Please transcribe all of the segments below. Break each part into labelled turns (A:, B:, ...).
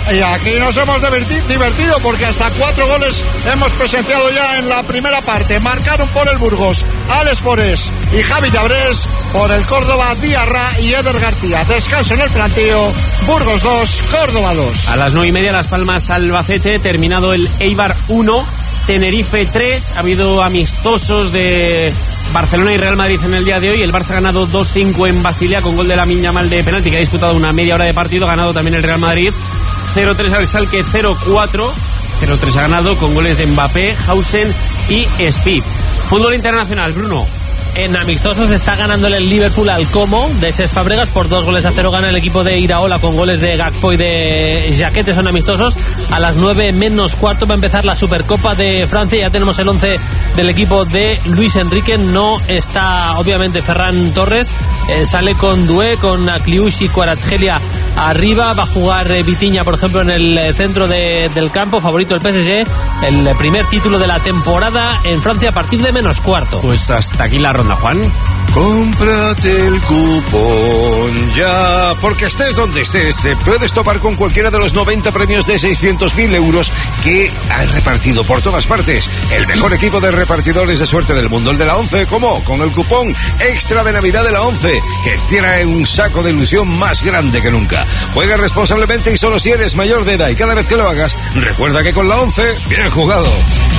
A: y aquí nos hemos divertido porque hasta 4 goles hemos presenciado ya en la primera parte. Marcaron por el Burgos Alex Forés y Javi Llabrés, por el Córdoba Diarra y Eder García. Descanso en el plantío, Burgos 2, Córdoba 2.
B: A las 9:30 Las Palmas Albacete, terminado el Eibar 1, Tenerife 3. Ha habido amistosos de Barcelona y Real Madrid en el día de hoy. El Barça ha ganado 2-5 en Basilea con gol de Lamine Yamal de penalti, que ha disputado una media hora de partido. Ha ganado también el Real Madrid 0-3 al Schalke 0-4. 0-3 ha ganado con goles de Mbappé, Hausen y Speed. Fútbol internacional, Bruno.
C: En amistosos está ganándole el Liverpool al Como de Cesc Fabregas por 2-0. Gana el equipo de Iraola con goles de Gakpo y de Jaquete. Son amistosos. A las 9:15 va a empezar la Supercopa de Francia. Ya tenemos el 11 del equipo de Luis Enrique. No está obviamente Ferran Torres. Sale con Doué, con Kliush y Kvaratskhelia arriba. Va a jugar Vitinha, por ejemplo, en el centro del campo. Favorito el PSG. El primer título de la temporada en Francia a partir de -4.
B: Pues hasta aquí la ronda, Juan.
D: Cómprate el cupón ya, porque estés donde estés, te puedes topar con cualquiera de los 90 premios de 600.000 euros que han repartido por todas partes. El mejor equipo de repartidores de suerte del mundo, el de la 11. ¿Cómo? Con el cupón extra de Navidad de la 11, que tiene un saco de ilusión más grande que nunca. Juega responsablemente y solo si eres mayor de edad, y cada vez que lo hagas, recuerda que con la 11, bien jugado.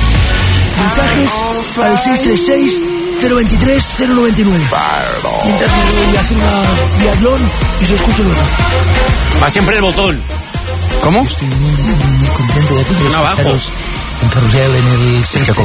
E: Mensajes al 636-023-099. Mientras me voy a hacer una biatlón y se escucho luego.
B: Va siempre el botón. ¿Cómo?
E: Estoy muy contento de todos.
B: Abajo.
E: En Carrusel en el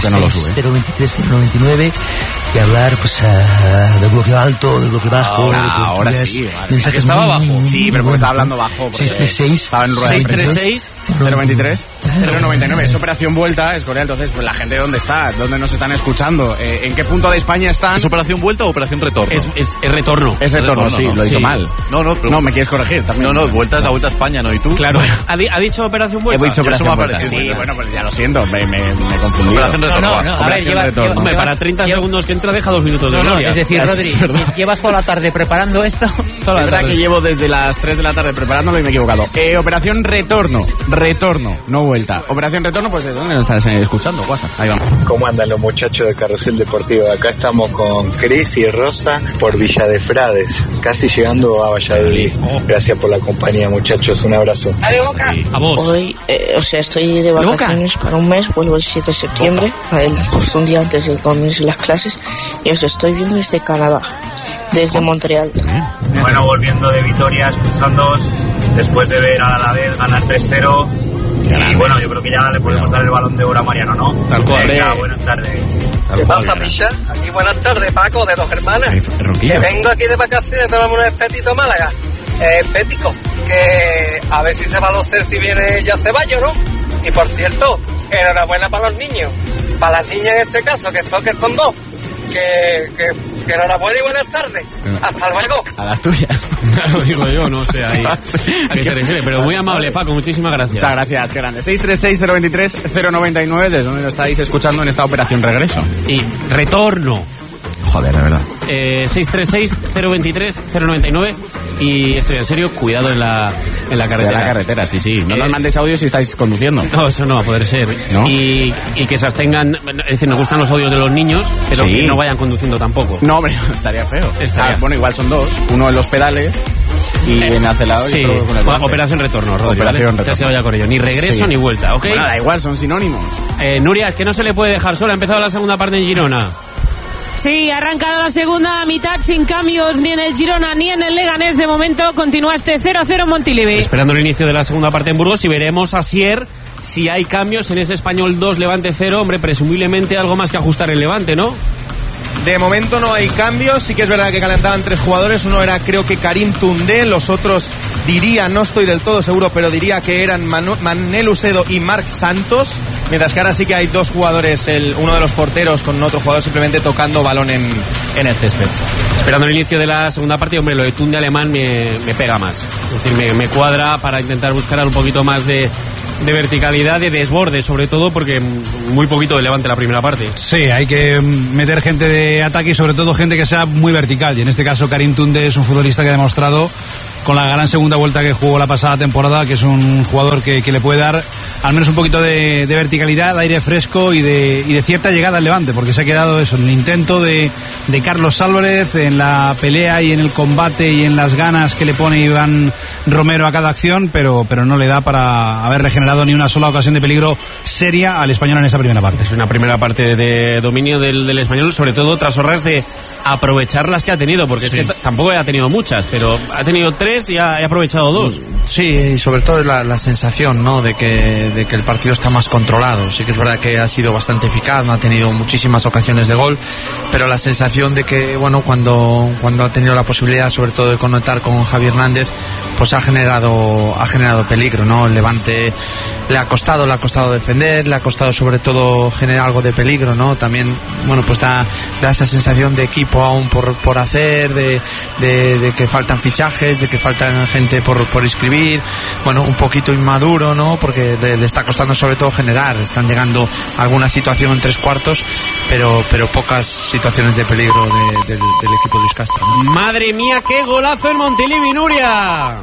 E: 636-023-099 y hablar pues del bloque alto, del bloque bajo.
F: Ahora sí, vale.
E: Mensajes
F: estaba
E: muy,
F: bajo.
E: muy,
F: Sí,
E: muy
F: pero porque
E: buenos,
F: estaba hablando bajo.
E: 636
F: estaba en rueda de
B: 636
F: 023 099. Es Operación Vuelta, es Corea. Entonces, pues la gente, ¿dónde está? ¿Dónde nos están escuchando? ¿En qué punto de España están?
G: ¿Es Operación Vuelta o Operación Retorno?
B: Es retorno.
F: Es retorno, sí,
G: ¿no?
F: lo he dicho
B: Sí.
F: mal.
G: No,
F: me quieres corregir también.
G: No, Vuelta es la Vuelta a España, ¿no? ¿Y tú?
B: Claro. ¿Ha dicho Operación Vuelta?
F: He dicho
G: Yo
F: Operación
G: eso me ha
F: Vuelta.
G: parecido.
F: Sí, bueno, pues ya lo siento, me confundí.
G: Operación Retorno.
C: A ver, lleva,
B: Hombre, para 30 segundos que entra deja 2 minutos de gloria.
C: es decir, Rodri, llevas toda la tarde preparando esto.
F: Es verdad que llevo desde las 3 de la tarde preparándolo y me he equivocado. Operación Retorno, no Vuelta. Operación Retorno, pues ¿de dónde nos estás escuchando? WhatsApp, ahí vamos.
H: ¿Cómo andan los muchachos de Carrusel Deportivo? Acá estamos con Cris y Rosa por Villa de Frades, casi llegando a Valladolid. Gracias por la compañía, muchachos, un abrazo.
B: A vos.
I: Hoy, estoy de vacaciones para un mes, vuelvo el 7 de septiembre, justo un día antes de que comiencen las clases, y os estoy viendo desde Canadá, desde Montreal.
J: Bueno, volviendo de Vitoria, escuchándoos, después de ver a la vez ganar 3-0, y bueno, yo creo que ya le podemos dar el balón de oro a Mariano, ¿no?
B: Tal cual.
J: Venga, buenas tardes.
K: ¿Qué pasa, Misha? Aquí buenas tardes, Paco, de Dos Hermanas. Que vengo aquí de vacaciones, tomamos un espetito Málaga. Pético, que a ver si se va a lucer si viene ya Ceballos, ¿no? Y por cierto, enhorabuena para los niños, para las niñas en este caso, que son dos. Que enhorabuena y buenas tardes. Hasta luego.
F: A las tuyas.
B: Lo digo yo, no sé ahí a qué se refiere, pero muy amable, Paco, muchísimas gracias.
F: Muchas gracias, qué grande. 636-023-099, ¿desde dónde nos estáis escuchando en esta operación regreso?
B: Y retorno.
F: Joder, de verdad.
B: 636-023-099. Y estoy en serio, cuidado en la carretera.
F: De la carretera, sí. No nos mandéis audio si estáis conduciendo.
B: No, eso no va a poder ser.
F: ¿No?
B: Y que se abstengan, es decir, nos gustan los audios de los niños, pero
F: Sí.
B: que no vayan conduciendo tampoco.
F: No, hombre, estaría feo.
B: Estaría.
F: Bueno, igual son dos. Uno en los pedales y en acelerador
B: Sí,
F: y otro con el volante.
B: Operación Retorno, Rodri,
F: Operación
B: ¿vale?
F: Retorno.
B: Te has quedado ya con ello. Ni regreso
F: Sí.
B: ni vuelta, ¿ok?
F: Bueno, da igual, son sinónimos.
B: Nuria, es que no se le puede dejar sola. Ha empezado la segunda parte en Girona.
L: Sí, ha arrancado la segunda mitad sin cambios ni en el Girona ni en el Leganés. De momento continúa este 0-0 Montilivi.
B: Esperando el inicio de la segunda parte en Burgos y veremos a Sier si hay cambios en ese Español 2, Levante 0. Hombre, presumiblemente algo más que ajustar el Levante, ¿no?
M: De momento no hay cambios, sí que es verdad que calentaban 3 jugadores, uno era creo que Karim Toundé, los otros diría, no estoy del todo seguro, pero diría que eran Manel Usedo y Marc Santos, mientras que ahora sí que hay 2 jugadores, uno de los porteros con otro jugador simplemente tocando balón en el césped.
B: Esperando el inicio de la segunda parte, hombre, lo de Toundé alemán me pega más, es decir, me cuadra para intentar buscar un poquito más de verticalidad, de desborde, sobre todo porque muy poquito de Levante la primera parte.
N: Sí, hay que meter gente de ataque y sobre todo gente que sea muy vertical, y en este caso Karim Toundé es un futbolista que ha demostrado con la gran segunda vuelta que jugó la pasada temporada, que es un jugador que le puede dar al menos un poquito de verticalidad, de aire fresco y de cierta llegada al Levante, porque se ha quedado eso, en el intento de Carlos Álvarez, en la pelea y en el combate y en las ganas que le pone Iván Romero a cada acción, pero no le da para haberle generado ni una sola ocasión de peligro seria al Español en esa primera parte.
B: Es una primera parte de dominio del Español, sobre todo tras horas de aprovechar las que ha tenido, porque es que tampoco ha tenido muchas, pero ha tenido 3 y ha aprovechado 2.
O: Sí, y sobre todo la sensación, ¿no?, de que el partido está más controlado. Sí que es verdad que ha sido bastante eficaz, no ha tenido muchísimas ocasiones de gol, pero la sensación de que, bueno, cuando ha tenido la posibilidad, sobre todo de conectar con Javi Hernández, pues ha generado peligro, ¿no? El Levante le ha costado defender, le ha costado sobre todo generar algo de peligro, ¿no? También, bueno, pues da esa sensación de equipo aún por hacer, de que faltan fichajes, de que faltan gente por inscribir, bueno, un poquito inmaduro, ¿no? Porque le está costando sobre todo generar, están llegando a alguna situación en 3/4, pero pocas situaciones de peligro del equipo de Luis Castro, ¿no?
B: Madre mía, qué golazo en Montilivi, Nuria.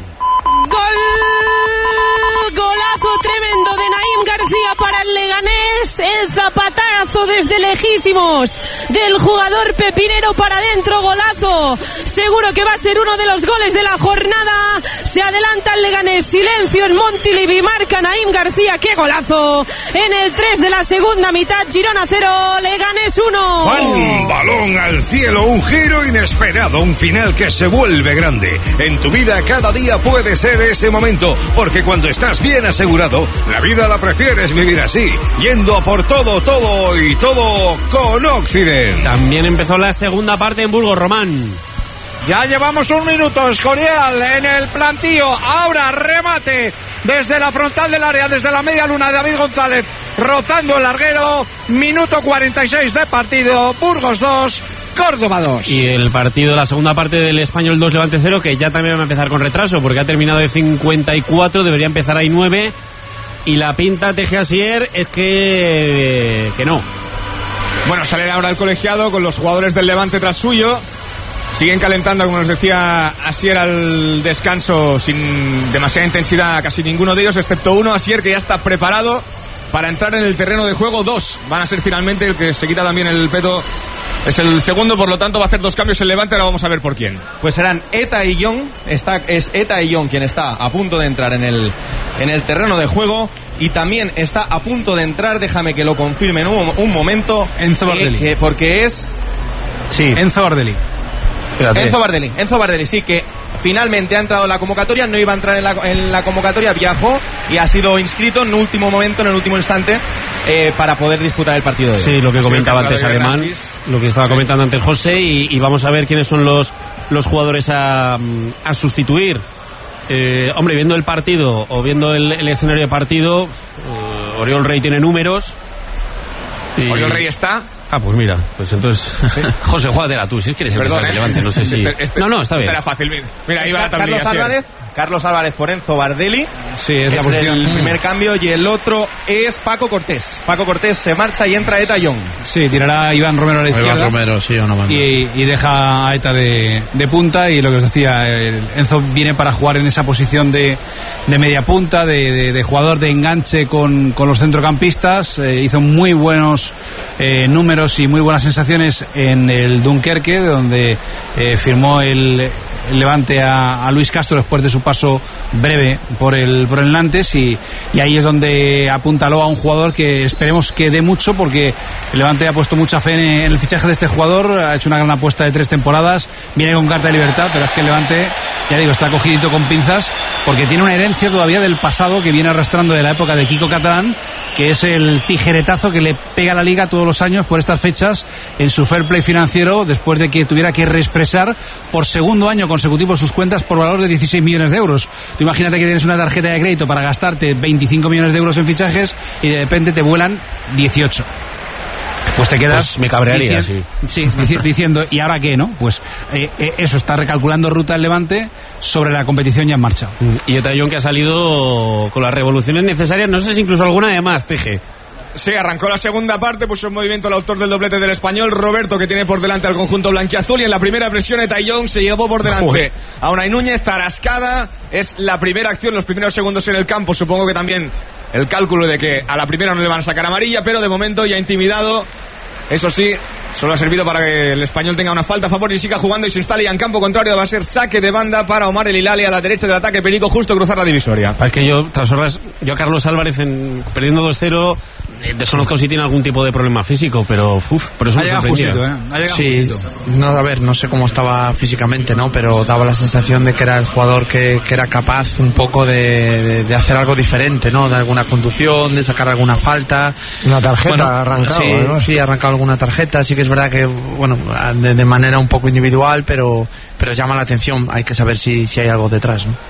L: Golazo tremendo de Naim García para el Leganés, el zapatazo desde lejísimos del jugador pepinero para adentro, golazo, seguro que va a ser uno de los goles de la jornada. Se adelanta el Leganés, silencio en Montilivi, marca Naim García, qué golazo en el 3 de la segunda mitad. Girona 0, Leganés 1.
D: Un balón al cielo, un giro inesperado, un final que se vuelve grande. En tu vida cada día puede ser ese momento, porque cuando estás bien asegurado, la vida la prefieres vivir así, yendo a por todo con Occident.
B: También empezó la segunda parte en Burgos, Román.
A: Ya llevamos 1 minuto, Escorial en el plantío, ahora remate desde la frontal del área, desde la media luna, David González rotando el larguero, minuto 46 de partido, Burgos 2, Córdoba 2.
B: Y el partido, la segunda parte del Español 2, Levante 0, que ya también va a empezar con retraso, porque ha terminado de 54, debería empezar ahí 9, y la pinta Teje Asier es que no.
P: Bueno, sale ahora el colegiado con los jugadores del Levante tras suyo. Siguen calentando, como nos decía Asier, al descanso sin demasiada intensidad casi ninguno de ellos, excepto uno, Asier, que ya está preparado para entrar en el terreno de juego. 2 van a ser finalmente, el que se quita también el peto es el segundo, por lo tanto va a hacer 2 cambios el Levante. Ahora vamos a ver por quién.
M: Pues serán Eta y Young. Es Eta y Young quien está a punto de entrar en el terreno de juego, y también está a punto de entrar, déjame que lo confirme en un momento,
N: Enzo Bardelli,
M: porque es
N: Enzo Bardelli.
M: Enzo Bardelli, sí, que finalmente ha entrado en la convocatoria, no iba a entrar en la convocatoria, viajó y ha sido inscrito en último momento, en el último instante, para poder disputar el partido de hoy.
B: Sí, lo que comentaba antes Alemán, lo que estaba comentando antes José, y vamos a ver quiénes son los jugadores a sustituir. Hombre, viendo el partido o viendo el escenario de partido, Oriol Rey tiene números.
P: Oriol Rey está.
B: Pues mira, pues entonces José, júgatela tú, si quieres empezar el Levante, no sé si... No, está bien.
P: Era fácil, mira, ahí va también
M: Carlos Álvarez por Enzo Bardelli.
N: Sí, es la posición.
M: El primer cambio, y el otro es Paco Cortés. Paco Cortés se marcha y entra Eta Young.
N: Sí, tirará Iván Romero a la izquierda.
O: Iván Romero, sí o no.
N: Y deja a Eta de punta, y lo que os decía, Enzo viene para jugar en esa posición de media punta, de jugador de enganche con los centrocampistas. Hizo muy buenos números y muy buenas sensaciones en el Dunkerque, donde firmó el Levante a Luis Castro después de su paso breve por el Nantes, y ahí es donde apuntaló a un jugador que esperemos que dé mucho, porque el Levante ha puesto mucha fe en el fichaje de este jugador, ha hecho una gran apuesta de 3 temporadas, viene con carta de libertad, pero es que el Levante, ya digo, está cogidito con pinzas, porque tiene una herencia todavía del pasado que viene arrastrando de la época de Kiko Catalán, que es el tijeretazo que le pega a la Liga todos los años por estas fechas en su fair play financiero, después de que tuviera que reexpresar por segundo año consecutivo sus cuentas por valor de 16 millones de euros. Tú imagínate que tienes una tarjeta de crédito para gastarte 25 millones de euros en fichajes y de repente te vuelan 18. Pues te quedas...
B: Pues me cabrearía,
N: diciendo, ¿y ahora qué, no? Pues eso, está recalculando ruta el Levante sobre la competición ya en marcha.
B: Y Eta Young, que ha salido con las revoluciones necesarias, no sé si incluso alguna de más, Teje.
P: Sí, arrancó la segunda parte, puso en movimiento el autor del doblete del Español, Roberto, que tiene por delante al conjunto blanquiazul, y en la primera presión Etayón se llevó por delante a Unai Núñez. Tarascada es la primera acción, los primeros segundos en el campo. Supongo que también el cálculo de que a la primera no le van a sacar amarilla, pero de momento ya intimidado. Eso sí, solo ha servido para que el Español tenga una falta a favor y siga jugando y se instale ya en campo contrario. Va a ser saque de banda para Omar El Hilali a la derecha del ataque. Perico justo cruzar la divisoria.
B: Es que yo, tras horas, yo a Carlos Álvarez perdiendo 2-0, desconozco si tiene algún tipo de problema físico, pero por eso me sorprendía.
O: Sí, no, a ver, no sé cómo estaba físicamente, ¿no? Pero daba la sensación de que era el jugador que era capaz un poco de hacer algo diferente, ¿no? De alguna conducción, de sacar alguna falta.
Q: Una tarjeta arrancada, ¿no?
O: Sí, ha arrancado alguna tarjeta. Sí que es verdad que, bueno, de manera un poco individual, pero llama la atención. Hay que saber si hay algo detrás, ¿no?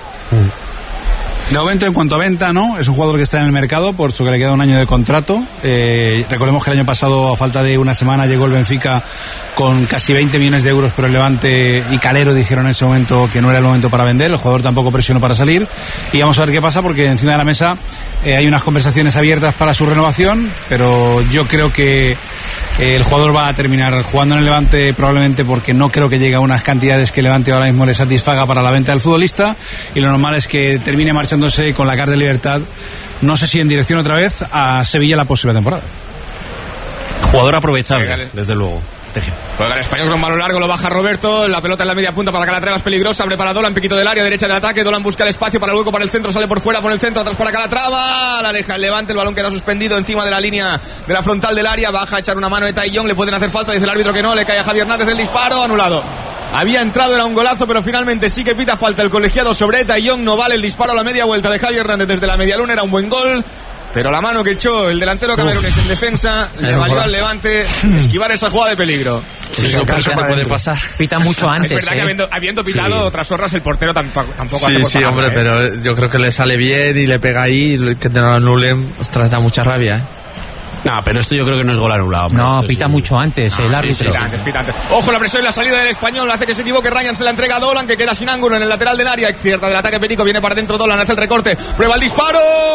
N: De momento, en cuanto a venta, ¿no? Es un jugador que está en el mercado, por eso que le queda un año de contrato. Recordemos que el año pasado, a falta de una semana, llegó el Benfica con casi 20 millones de euros por el Levante, y Calero dijeron en ese momento que no era el momento para vender. El jugador tampoco presionó para salir. Y vamos a ver qué pasa, porque encima de la mesa hay unas conversaciones abiertas para su renovación, pero yo creo que el jugador va a terminar jugando en el Levante, probablemente porque no creo que llegue a unas cantidades que el Levante ahora mismo le satisfaga para la venta del futbolista, y lo normal es que termine marchándose con la carta de libertad, no sé si en dirección otra vez a Sevilla la próxima temporada.
B: Jugador aprovechable, desde luego.
P: Juega el Español con un balón largo, lo baja Roberto, la pelota en la media punta para Calatrava, es peligrosa, abre para Dolan, piquito del área, derecha del ataque, Dolan busca el espacio para el hueco, para el centro, sale por fuera, por el centro, atrás para Calatrava, la aleja el Levante, el balón queda suspendido encima de la línea de la frontal del área, baja a echar una mano de Taillón, le pueden hacer falta, dice el árbitro que no, le cae a Javier Hernández el disparo, anulado. Había entrado, era un golazo, pero finalmente sí que pita falta el colegiado sobre Taillón, no vale el disparo a la media vuelta de Javier Hernández desde la media luna, era un buen gol. Pero la mano que echó el delantero camerunés en defensa le valió al Levante esquivar esa jugada de peligro.
O: Sí, eso puede pasar.
C: Pita mucho antes.
P: Es verdad que habiendo pitado otras horas, el portero tampoco hace por
O: pagarlo, hombre, pero yo creo que le sale bien y le pega ahí, que te lo anulen, ostras, da mucha rabia,
B: No, pero esto yo creo que no es gol anulado.
C: No, pita mucho antes el árbitro.
P: Pita antes. Ojo, la presión y la salida del Español hace que se equivoque. Ryan se la entrega a Dolan, que queda sin ángulo en el lateral del área. Cierta del ataque, Perico viene para dentro. Dolan hace el recorte, prueba el disparo.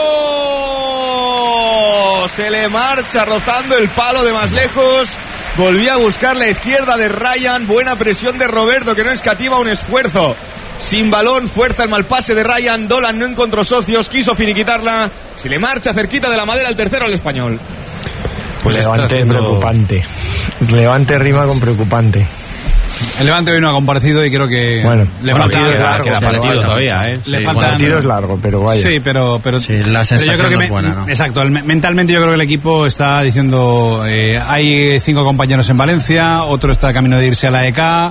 P: Se le marcha rozando el palo de más lejos. Volvió a buscar la izquierda de Ryan. Buena presión de Roberto, que no escatima un esfuerzo. Sin balón, fuerza el mal pase de Ryan. Dolan no encontró socios, quiso finiquitarla. Se le marcha cerquita de la madera el tercero al Español.
Q: Pues Levante preocupante. Levante rima con preocupante.
N: El Levante hoy no ha comparecido y creo que
B: le falta queda partido todavía,
Q: Le falta, el partido es largo, pero vaya.
N: Sí, pero
O: la sensación
N: yo creo que
O: no es buena, ¿no?
N: Exacto, mentalmente yo creo que el equipo está diciendo hay 5 compañeros en Valencia, otro está camino de irse a la EK,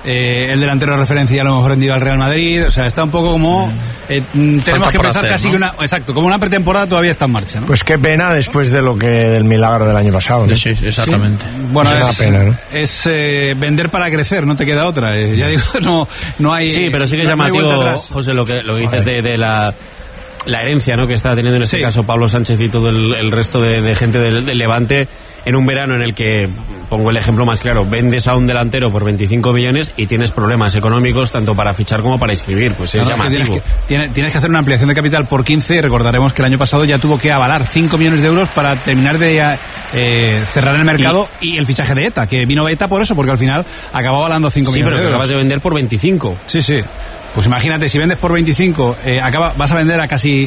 N: el delantero de referencia a lo mejor vendido al Real Madrid, o sea, está un poco como tenemos que empezar casi como una pretemporada todavía está en marcha, ¿no?
Q: Pues qué pena después de del milagro del año pasado, ¿no?
O: Sí, exactamente.
N: Sí. Bueno, es una pena, ¿no? Es vender para crecer, no te queda otra. Ya digo, no hay.
B: Sí, pero sí que es llamativo, José, lo que dices de la herencia, ¿no?, que está teniendo en este caso Pablo Sánchez y todo el resto de gente del Levante en un verano en el que, pongo el ejemplo más claro, vendes a un delantero por 25 millones y tienes problemas económicos tanto para fichar como para inscribir, pues es llamativo.
N: Tienes que hacer una ampliación de capital por 15 y recordaremos que el año pasado ya tuvo que avalar 5 millones de euros para terminar de cerrar el mercado y el fichaje de ETA, que vino ETA por eso, porque al final acababa avalando 5 millones de euros.
B: Sí, pero acabas de vender por 25.
N: Sí. Pues imagínate, si vendes por 25, vas a vender a casi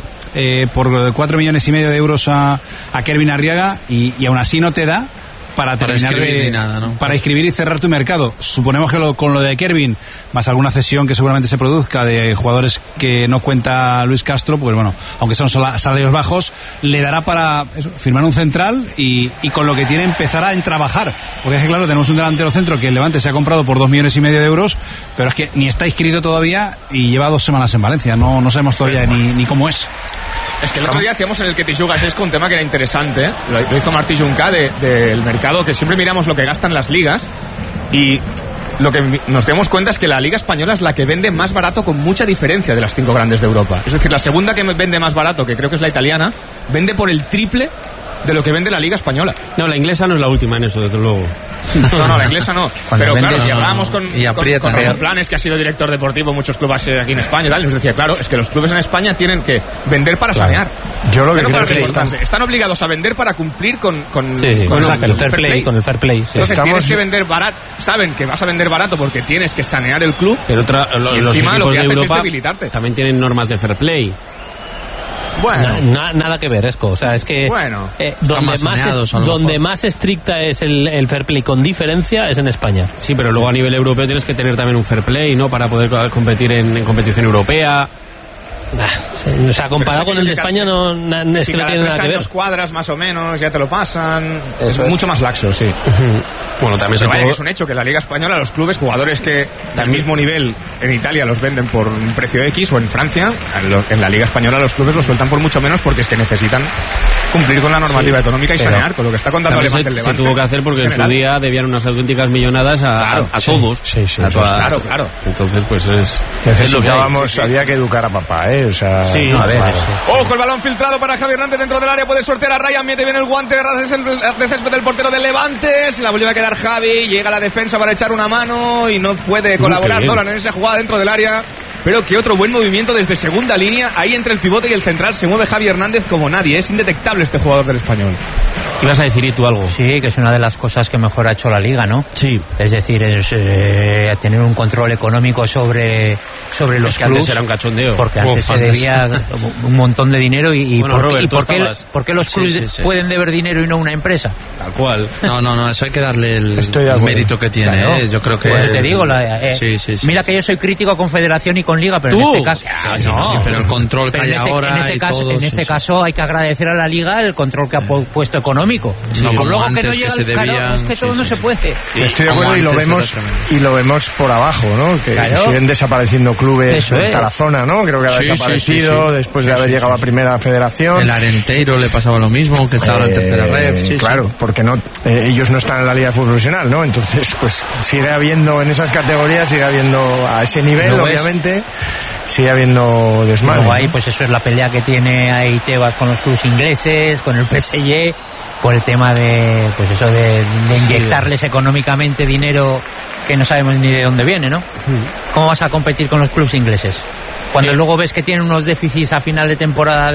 N: por 4 millones y medio de euros a Kervin Arriaga y aún así no te da para terminar para inscribir y cerrar tu mercado. Suponemos que con lo de Kervin, más alguna cesión que seguramente se produzca de jugadores que no cuenta Luis Castro, pues bueno, aunque son salarios bajos, le dará para firmar un central y con lo que tiene empezar a trabajar. Porque es que claro, tenemos un delantero centro que el Levante se ha comprado por 2 millones y medio de euros, pero es que ni está inscrito todavía y lleva 2 semanas en Valencia. No sabemos todavía ni cómo es.
P: Es que el otro día hacíamos en el Ketisuga Sesco un tema que era interesante, lo hizo Martí Junca del mercado, que siempre miramos lo que gastan las ligas y lo que nos damos cuenta es que la Liga Española es la que vende más barato con mucha diferencia de las 5 grandes de Europa. Es decir, la segunda que vende más barato, que creo que es la italiana, vende por el triple de lo que vende la Liga Española.
B: No, la inglesa no es la última en eso, desde luego.
P: No, la inglesa no.
O: Cuando
P: Pero claro,
O: vendes,
P: si hablábamos con Ramón Planes, que ha sido director deportivo en muchos clubes aquí en España y tal, nos decía, claro, es que los clubes en España tienen que vender para sanear.
Q: Yo lo que creo
P: que
Q: que
P: están obligados a vender para cumplir con
C: el fair play. Con el fair play. Sí.
P: Entonces tienes que vender barato, saben que vas a vender barato porque tienes que sanear el club.
B: Pero
P: y
B: los
P: encima
B: equipos
P: lo que
B: de
P: haces
B: Europa
P: es debilitarte.
B: también tienen normas de fair play.
C: Bueno, nada que ver, Esco. O sea, es que donde más estricta es el fair play con diferencia es en España.
B: Sí, pero luego a nivel europeo tienes que tener también un fair play, ¿no? Para poder competir en competición europea.
C: O sea, comparado con el de España no es que no tiene nada que ver.
P: Cuadras más o menos, ya te lo pasan. Es mucho más laxo, sí.
B: Bueno, también
P: que es un hecho que la Liga Española, los clubes, jugadores que al mismo nivel en Italia los venden por un precio X, o en Francia, en la Liga Española los clubes los sueltan por mucho menos porque es que necesitan cumplir con la normativa económica y sanear, con lo que está contando el Levante.
B: Se tuvo que hacer porque en su día debían unas auténticas millonadas a todos.
P: Claro.
B: Entonces, pues
Q: necesitábamos, había que educar a papá, O sea,
P: Ojo, el balón filtrado para Javi Hernández dentro del área, puede sortear a Ryan, mete bien el guante de césped del portero del Levante, se la vuelve a quedar Javi, llega a la defensa para echar una mano y no puede colaborar Dolan en esa jugada dentro del área. Pero que otro buen movimiento desde segunda línea, ahí entre el pivote y el central se mueve Javi Hernández como nadie, es indetectable este jugador del Español.
B: ¿Ibas a decir tú algo?
R: Sí, que es una de las cosas que mejor ha hecho la Liga, ¿no?
B: Sí.
R: Es decir, tener un control económico sobre los clubes.
B: Antes era un cachondeo.
R: Porque antes se debía un montón de dinero ¿por qué los clubes pueden deber dinero y no una empresa?
B: Tal cual.
O: No, eso hay que darle el mérito que tiene, claro. Yo creo que...
R: Pues te digo, mira que yo soy crítico a Confederación y con Liga, pero en este caso...
O: pero el control que hay ahora
R: en este caso hay que agradecer a la Liga el control que ha puesto económico.
O: No como
R: luego
O: antes
R: que no llega
O: que se debía...
R: es que todo no se puede.
Q: Estoy de acuerdo y lo vemos por abajo, ¿no? Que siguen desapareciendo clubes en Tarazona, ¿no? Creo que ha desaparecido después de haber llegado a Primera Federación.
O: El Arenteiro le pasaba lo mismo, que está ahora en Tercera Ref.
Q: Claro, porque ellos no están en la Liga de Fútbol Profesional, ¿no? Entonces, pues sigue habiendo en esas categorías, sigue habiendo a ese nivel, obviamente, sigue habiendo desmadre.
R: Luego ahí, pues eso es la pelea que tiene ahí Tebas con los clubes ingleses, con el PSG, por el tema de inyectarles económicamente dinero que no sabemos ni de dónde viene, ¿no? ¿Cómo vas a competir con los clubes ingleses? Cuando luego ves que tienen unos déficits a final de temporada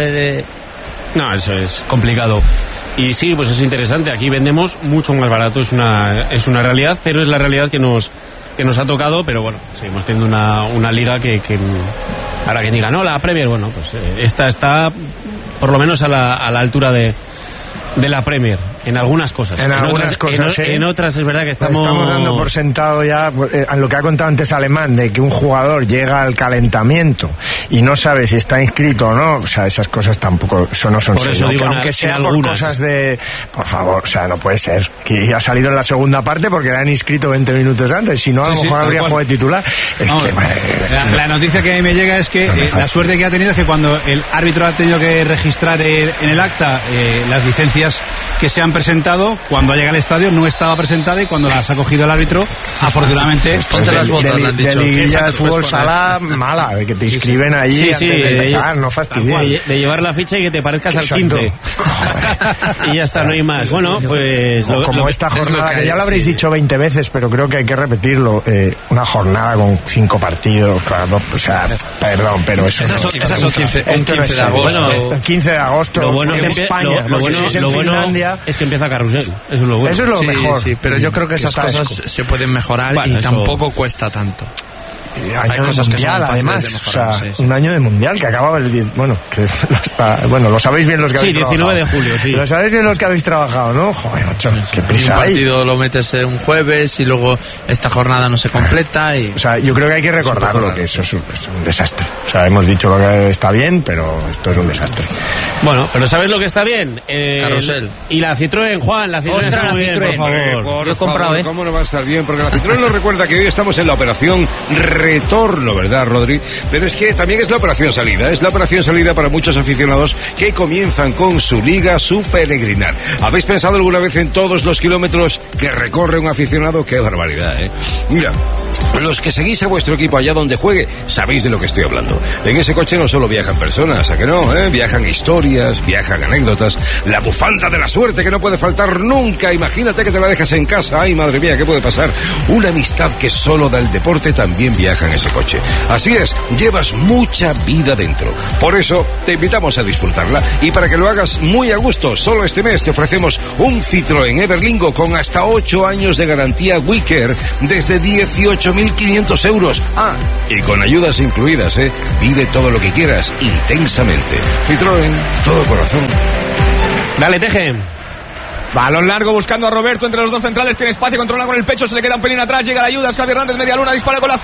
B: No, eso es complicado. Y sí, pues es interesante. Aquí vendemos mucho más barato, es una realidad, pero es la realidad que nos ha tocado. Pero bueno, seguimos teniendo una liga que ahora que diga, no, la Premier, bueno, pues esta está por lo menos a la altura de la Premier, en algunas cosas. En otras es verdad que estamos
Q: dando por sentado ya lo que ha contado antes Alemán, de que un jugador llega al calentamiento y no sabe si está inscrito o no. O sea, esas cosas tampoco no son
B: por eso digo,
Q: aunque sea por cosas de... Por favor, o sea, no puede ser que ha salido en la segunda parte porque le han inscrito 20 minutos antes. Si no, a lo mejor habría jugado de titular.
N: La noticia que me llega es que la suerte que ha tenido es que cuando el árbitro ha tenido que registrar en el acta las licencias que se han presentado, cuando llega al estadio no estaba presentada, y cuando las ha cogido el árbitro, afortunadamente
O: ponte las botas, le han dicho.
Q: De fútbol sala mala, de que te inscriben allí antes de empezar, no fastidies.
B: De llevar la ficha y que te parezcas al 15. Y ya está, no hay más. Bueno, pues
Q: como esta jornada, que ya lo habréis dicho 20 veces, pero creo que hay que repetirlo, una jornada con 5 partidos, o sea, perdón, pero eso
O: esas son 15 de agosto.
Q: El 15 de agosto
B: lo bueno
Q: en España.
B: Lo bueno es que empieza Carrusel. Eso es lo bueno.
Q: Eso es lo mejor.
O: Sí, pero yo creo que esas cosas se pueden mejorar y tampoco cuesta tanto.
Q: Año de mundial, además, o sea, un año de mundial que acababa el 10, lo sabéis bien los que habéis trabajado.
B: 19 de julio, sí.
Q: Lo sabéis bien los que habéis trabajado, ¿no? Joder, macho, qué prisa
O: hay. Un partido lo metes un jueves y luego esta jornada no se completa y...
Q: O sea, yo creo que hay que recordarlo, que eso es un desastre. O sea, hemos dicho lo que está bien, pero esto es un desastre.
B: Bueno, pero ¿sabes lo que está bien?
O: Carrusel.
B: Y la Citroën, Juan, la Citroën está muy bien, por favor.
D: Yo he comprado, ¿cómo no va a estar bien? Porque la Citroën nos recuerda que hoy estamos en la operación retorno, ¿verdad, Rodri? Pero es que también es la operación salida. Es la operación salida para muchos aficionados que comienzan con su liga, su peregrinar. ¿Habéis pensado alguna vez en todos los kilómetros que recorre un aficionado? ¡Qué barbaridad, eh! Mira, Los que seguís a vuestro equipo allá donde juegue, sabéis de lo que estoy hablando. En ese coche no solo viajan personas, ¿a que no? Viajan historias, viajan anécdotas, la bufanda de la suerte que no puede faltar nunca. Imagínate que te la dejas en casa. Ay, madre mía, ¿qué puede pasar? Una amistad que solo da el deporte también viaja en ese coche. Así es, llevas mucha vida dentro. Por eso, te invitamos a disfrutarla. Y para que lo hagas muy a gusto, solo este mes te ofrecemos un Citroën Everlingo con hasta 8 años de garantía WeCare desde 18.500 euros. Ah, y con ayudas incluidas, Vive todo lo que quieras intensamente. Citroën, todo corazón.
B: Dale, Teje.
P: Balón largo buscando a Roberto entre los dos centrales. Tiene espacio, controla con el pecho, se le queda un pelín atrás. Llega la ayuda, es Javi Hernández, media luna, dispara con la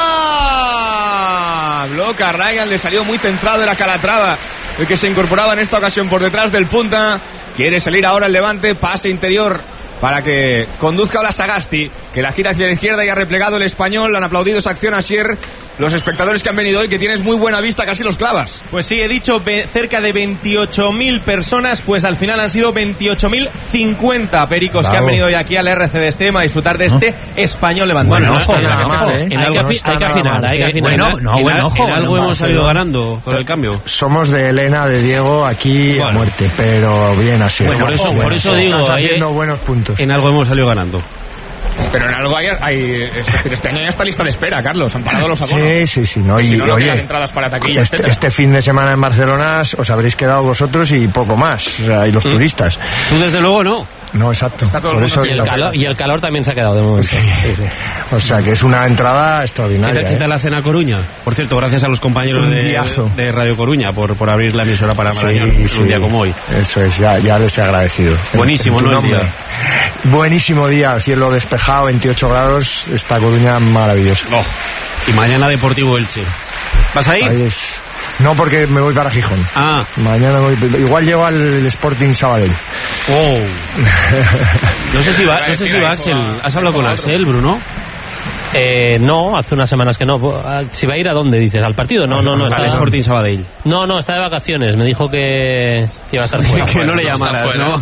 P: zurda. Bloca Ryan, le salió muy centrado, era Calatrava el que se incorporaba en esta ocasión por detrás del punta. Quiere salir ahora el Levante, pase interior para que conduzca a la Sagasti, que la gira hacia la izquierda y ha replegado el Español. Han aplaudido esa acción a Asier. Los espectadores que han venido hoy, que tienes muy buena vista, casi los clavas.
M: Pues sí, he dicho cerca de 28.000 personas, pues al final han sido 28.050 pericos que han venido hoy aquí al RC de Extrema a disfrutar de este Español Levante.
B: Bueno, no está nada mal, Hay que afinar. En algo hemos salido ganando con el cambio.
Q: Somos de Elena, de Diego, aquí a muerte, pero bien así.
B: Bueno, por eso digo,
Q: estás haciendo buenos puntos.
B: En algo hemos salido ganando.
P: Pero en algo hay es decir, este año ya está lista de espera, Carlos. Han parado los abonos.
Q: Sí. No,
P: y si no
Q: oye,
P: quedan entradas para taquilla,
Q: este fin de semana en Barcelona os habréis quedado vosotros y poco más, o sea, y los turistas.
B: Tú desde luego no.
Q: No, exacto.
C: Por eso y el calor también se ha quedado de momento.
Q: Sí. O sea, que es una entrada extraordinaria.
B: ¿Qué tal la cena Coruña? Por cierto, gracias a los compañeros de Radio Coruña por abrir la emisora para Marañón un día como hoy.
Q: Eso es, ya les he agradecido.
B: Buenísimo, ¿no? El día.
Q: Buenísimo día, cielo despejado, 28 grados, esta Coruña maravillosa.
B: Y mañana Deportivo Elche. ¿Vas ahí?
Q: No, porque me voy para Gijón. Mañana igual llego al Sporting Sabadell.
B: No sé si va Axel. ¿Has hablado con Axel, Bruno?
C: No, hace unas semanas que no. Si va a ir a dónde, dices, ¿al partido? No.
B: Al Sporting Sabadell.
C: No, está de vacaciones. Me dijo que iba a estar fuera.
B: Que no le llamaras, ¿no?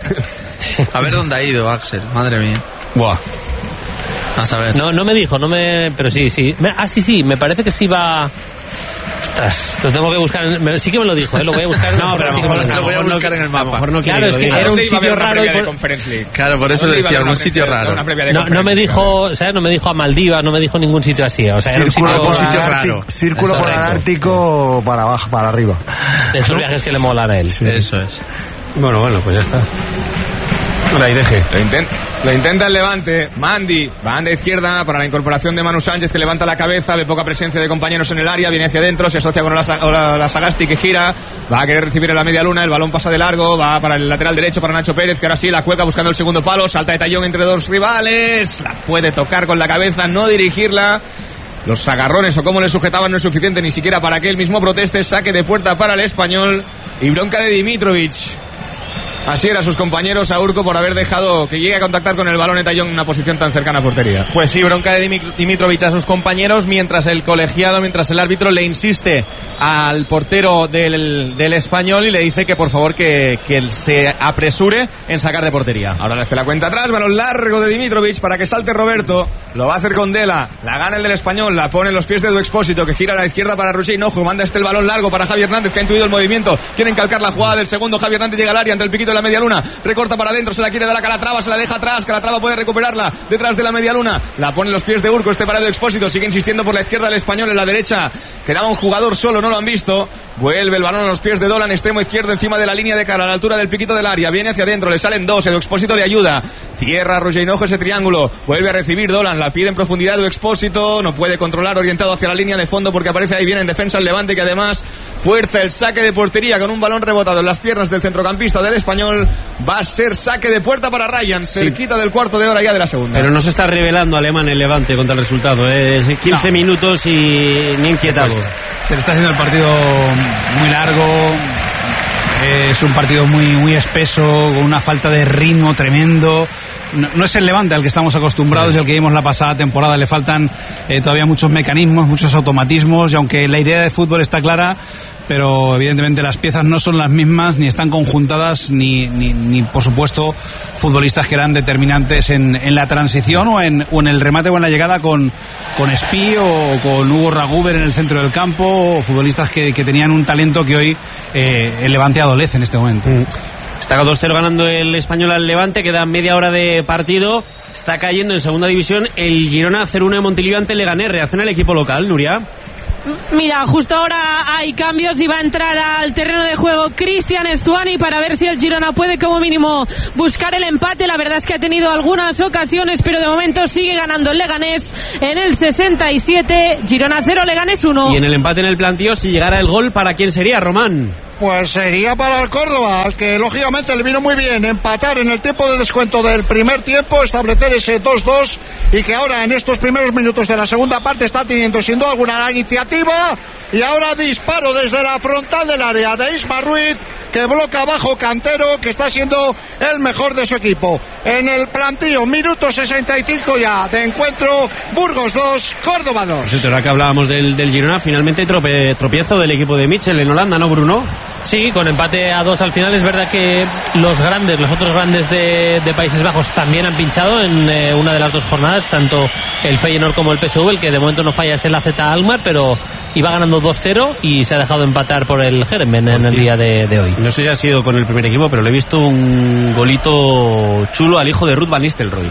O: A ver dónde ha ido Axel, madre mía.
B: Buah.
O: A saber.
C: No me dijo, pero sí. Sí, me parece que sí va. Ostras, lo tengo que buscar. Sí que me lo dijo, lo voy a buscar.
O: No, pero lo voy a buscar en el mapa.
C: Claro, es que era un sitio raro.
O: Claro, por eso le decía, algún sitio raro.
C: No me dijo, ¿sabes? No me dijo a Maldivas, no me dijo ningún sitio así. O sea, era un sitio
Q: raro. Círculo polar ártico para abajo, para arriba.
C: De esos viajes que le molan a él.
O: Sí. Eso es.
B: Bueno, pues ya está. Ahí deje.
P: Lo intenta el Levante. Mandy, banda izquierda para la incorporación de Manu Sánchez, que levanta la cabeza, ve poca presencia de compañeros en el área, viene hacia adentro, se asocia con la Sagasti, que gira, va a querer recibir en la media luna, el balón pasa de largo, va para el lateral derecho para Nacho Pérez, que ahora sí la cuelga buscando el segundo palo, salta de tallón entre dos rivales, la puede tocar con la cabeza, no dirigirla. Los agarrones o cómo le sujetaban no es suficiente ni siquiera para que él mismo proteste. Saque de puerta para el Español y bronca de Dimitrovic. Así eran sus compañeros a Urco por haber dejado que llegue a contactar con el balón Etayón en una posición tan cercana a portería.
M: Pues sí, bronca de Dimitrovic a sus compañeros, mientras el árbitro le insiste al portero del Español y le dice que por favor que se apresure en sacar de portería.
P: Ahora le hace la cuenta atrás, balón largo de Dimitrovic para que salte Roberto, lo va a hacer con Dela, la gana el del Español, la pone en los pies de Edu Expósito, que gira a la izquierda para Roger Hinojo, manda el balón largo para Javi Hernández, que ha intuido el movimiento, quiere encalcar la jugada del segundo, Javi Hernández llega al área ante el piquito de la media luna, recorta para adentro, se la quiere dar a Calatrava, se la deja atrás, Calatrava puede recuperarla detrás de la media luna, la pone en los pies de Urco, para Edu Expósito, sigue insistiendo por la izquierda del Español, en la derecha quedaba un jugador solo, no lo han visto, vuelve el balón a los pies de Dolan, extremo izquierdo encima de la línea de cara, a la altura del piquito del área, viene hacia adentro, le salen dos, Edu Expósito le ayuda, cierra Roger Hinojo ese triángulo, vuelve a recibir Dolan, la pide en profundidad Edu Expósito, no puede controlar, orientado hacia la línea de fondo porque aparece ahí bien en defensa el Levante, que además fuerza el saque de portería con un balón rebotado en las piernas del centrocampista del Español. Va a ser saque de puerta para Ryan, cerquita del cuarto de hora ya de la segunda.
B: Pero no se está revelando Alemán el Levante contra el resultado, 15 minutos y ni inquietado.
N: Se le está haciendo el partido muy largo, es un partido muy espeso, con una falta de ritmo tremendo. No es el Levante al que estamos acostumbrados y al que vimos la pasada temporada. Le faltan todavía muchos mecanismos, muchos automatismos, y aunque la idea de fútbol está clara, pero evidentemente las piezas no son las mismas, ni están conjuntadas, ni por supuesto futbolistas que eran determinantes en la transición o en el remate o en la llegada con Espí o con Hugo Raguber en el centro del campo, o futbolistas que tenían un talento que hoy el Levante adolece en este momento.
B: Está 2-0 ganando el Español al Levante, queda media hora de partido, está cayendo en segunda división el Girona 0-1 de Montilivi ante Leganés. Reacciona el equipo local, Nuria.
L: Mira, justo ahora hay cambios y va a entrar al terreno de juego Cristian Stuani para ver si el Girona puede como mínimo buscar el empate. La verdad es que ha tenido algunas ocasiones, pero de momento sigue ganando el Leganés en el 67. Girona 0, Leganés 1.
B: Y en el empate en el plantío, si llegara el gol, ¿para quién sería, Román?
A: Pues sería para el Córdoba, al que lógicamente le vino muy bien empatar en el tiempo de descuento del primer tiempo, establecer ese 2-2, y que ahora en estos primeros minutos de la segunda parte está teniendo sin duda alguna la iniciativa. Y ahora disparo desde la frontal del área de Isma Ruiz, que bloca abajo Cantero, que está siendo el mejor de su equipo. En el plantío, minuto 65 ya de encuentro, Burgos 2, Córdoba 2.
B: Pues ahora que hablábamos del Girona, finalmente tropiezo del equipo de Mitchell en Holanda, ¿no, Bruno?
C: Sí, con empate a 2 al final. Es verdad que los otros grandes de Países Bajos también han pinchado en una de las dos jornadas, tanto el Feyenoord como el PSV. El que de momento no falla es el AZ Alkmaar, pero iba ganando 2-0 y se ha dejado empatar por el Heerenveen en el día de hoy.
B: No sé si ha sido con el primer equipo, pero le he visto un golito chulo al hijo de Ruud van Nistelrooy.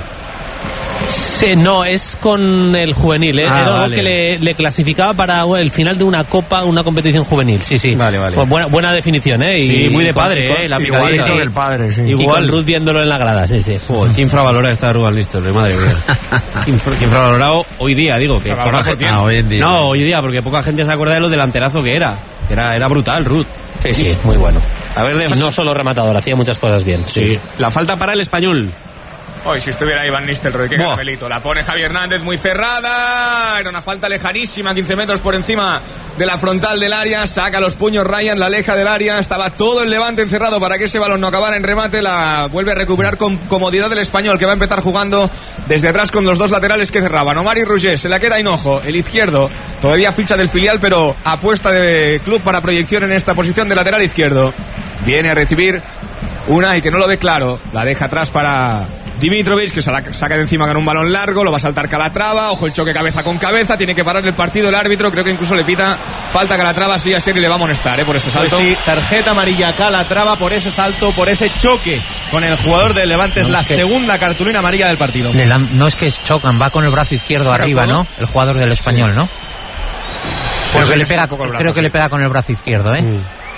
C: Sí, no, es con el juvenil, ¿eh? Era algo que le clasificaba para el final de una copa, una competición juvenil. Sí.
B: Vale.
C: Pues buena definición, ¿eh?
B: Sí, muy de padre, la picadita.
Q: Igual del padre, sí.
C: Y con Ruud viéndolo en la grada, sí.
B: Joder, qué infravalora está Ruud van Nistelrooy, madre mía. Qué infravalorado hoy día, digo. Que
O: hoy en día.
B: No, hoy día, porque poca gente se acuerda de lo delanterazo que era. Era brutal, Ruud.
C: Sí, muy bueno.
B: A ver,
C: y no solo rematador, hacía muchas cosas bien.
B: Sí. La falta para el Español.
P: Hoy si estuviera ahí Van Nistelrooy, qué caramelito. La pone Javi Hernández muy cerrada. Era una falta lejanísima, 15 metros por encima de la frontal del área. Saca los puños Ryan, la aleja del área. Estaba todo el Levante encerrado para que ese balón no acabara en remate. La vuelve a recuperar con comodidad el Español, que va a empezar jugando desde atrás con los dos laterales que cerraban. Omar y Roger, se la queda Hinojo, el izquierdo. Todavía ficha del filial, pero apuesta de club para proyección en esta posición de lateral izquierdo. Viene a recibir Unai, que no lo ve claro. La deja atrás para Dimitrovic, que se la saca de encima con un balón largo, lo va a saltar Calatrava, ojo el choque cabeza con cabeza, tiene que parar el partido el árbitro, creo que incluso le pita falta Calatrava, sí, a Seri le va a amonestar por ese salto.
M: Pues sí, tarjeta amarilla a Calatrava por ese salto, por ese choque con el jugador del Levante, es la segunda cartulina amarilla del partido.
R: No es que chocan, va con el brazo izquierdo arriba, ¿no? El jugador del Español, sí. ¿no? Pues creo que le pega con el brazo izquierdo, ¿eh?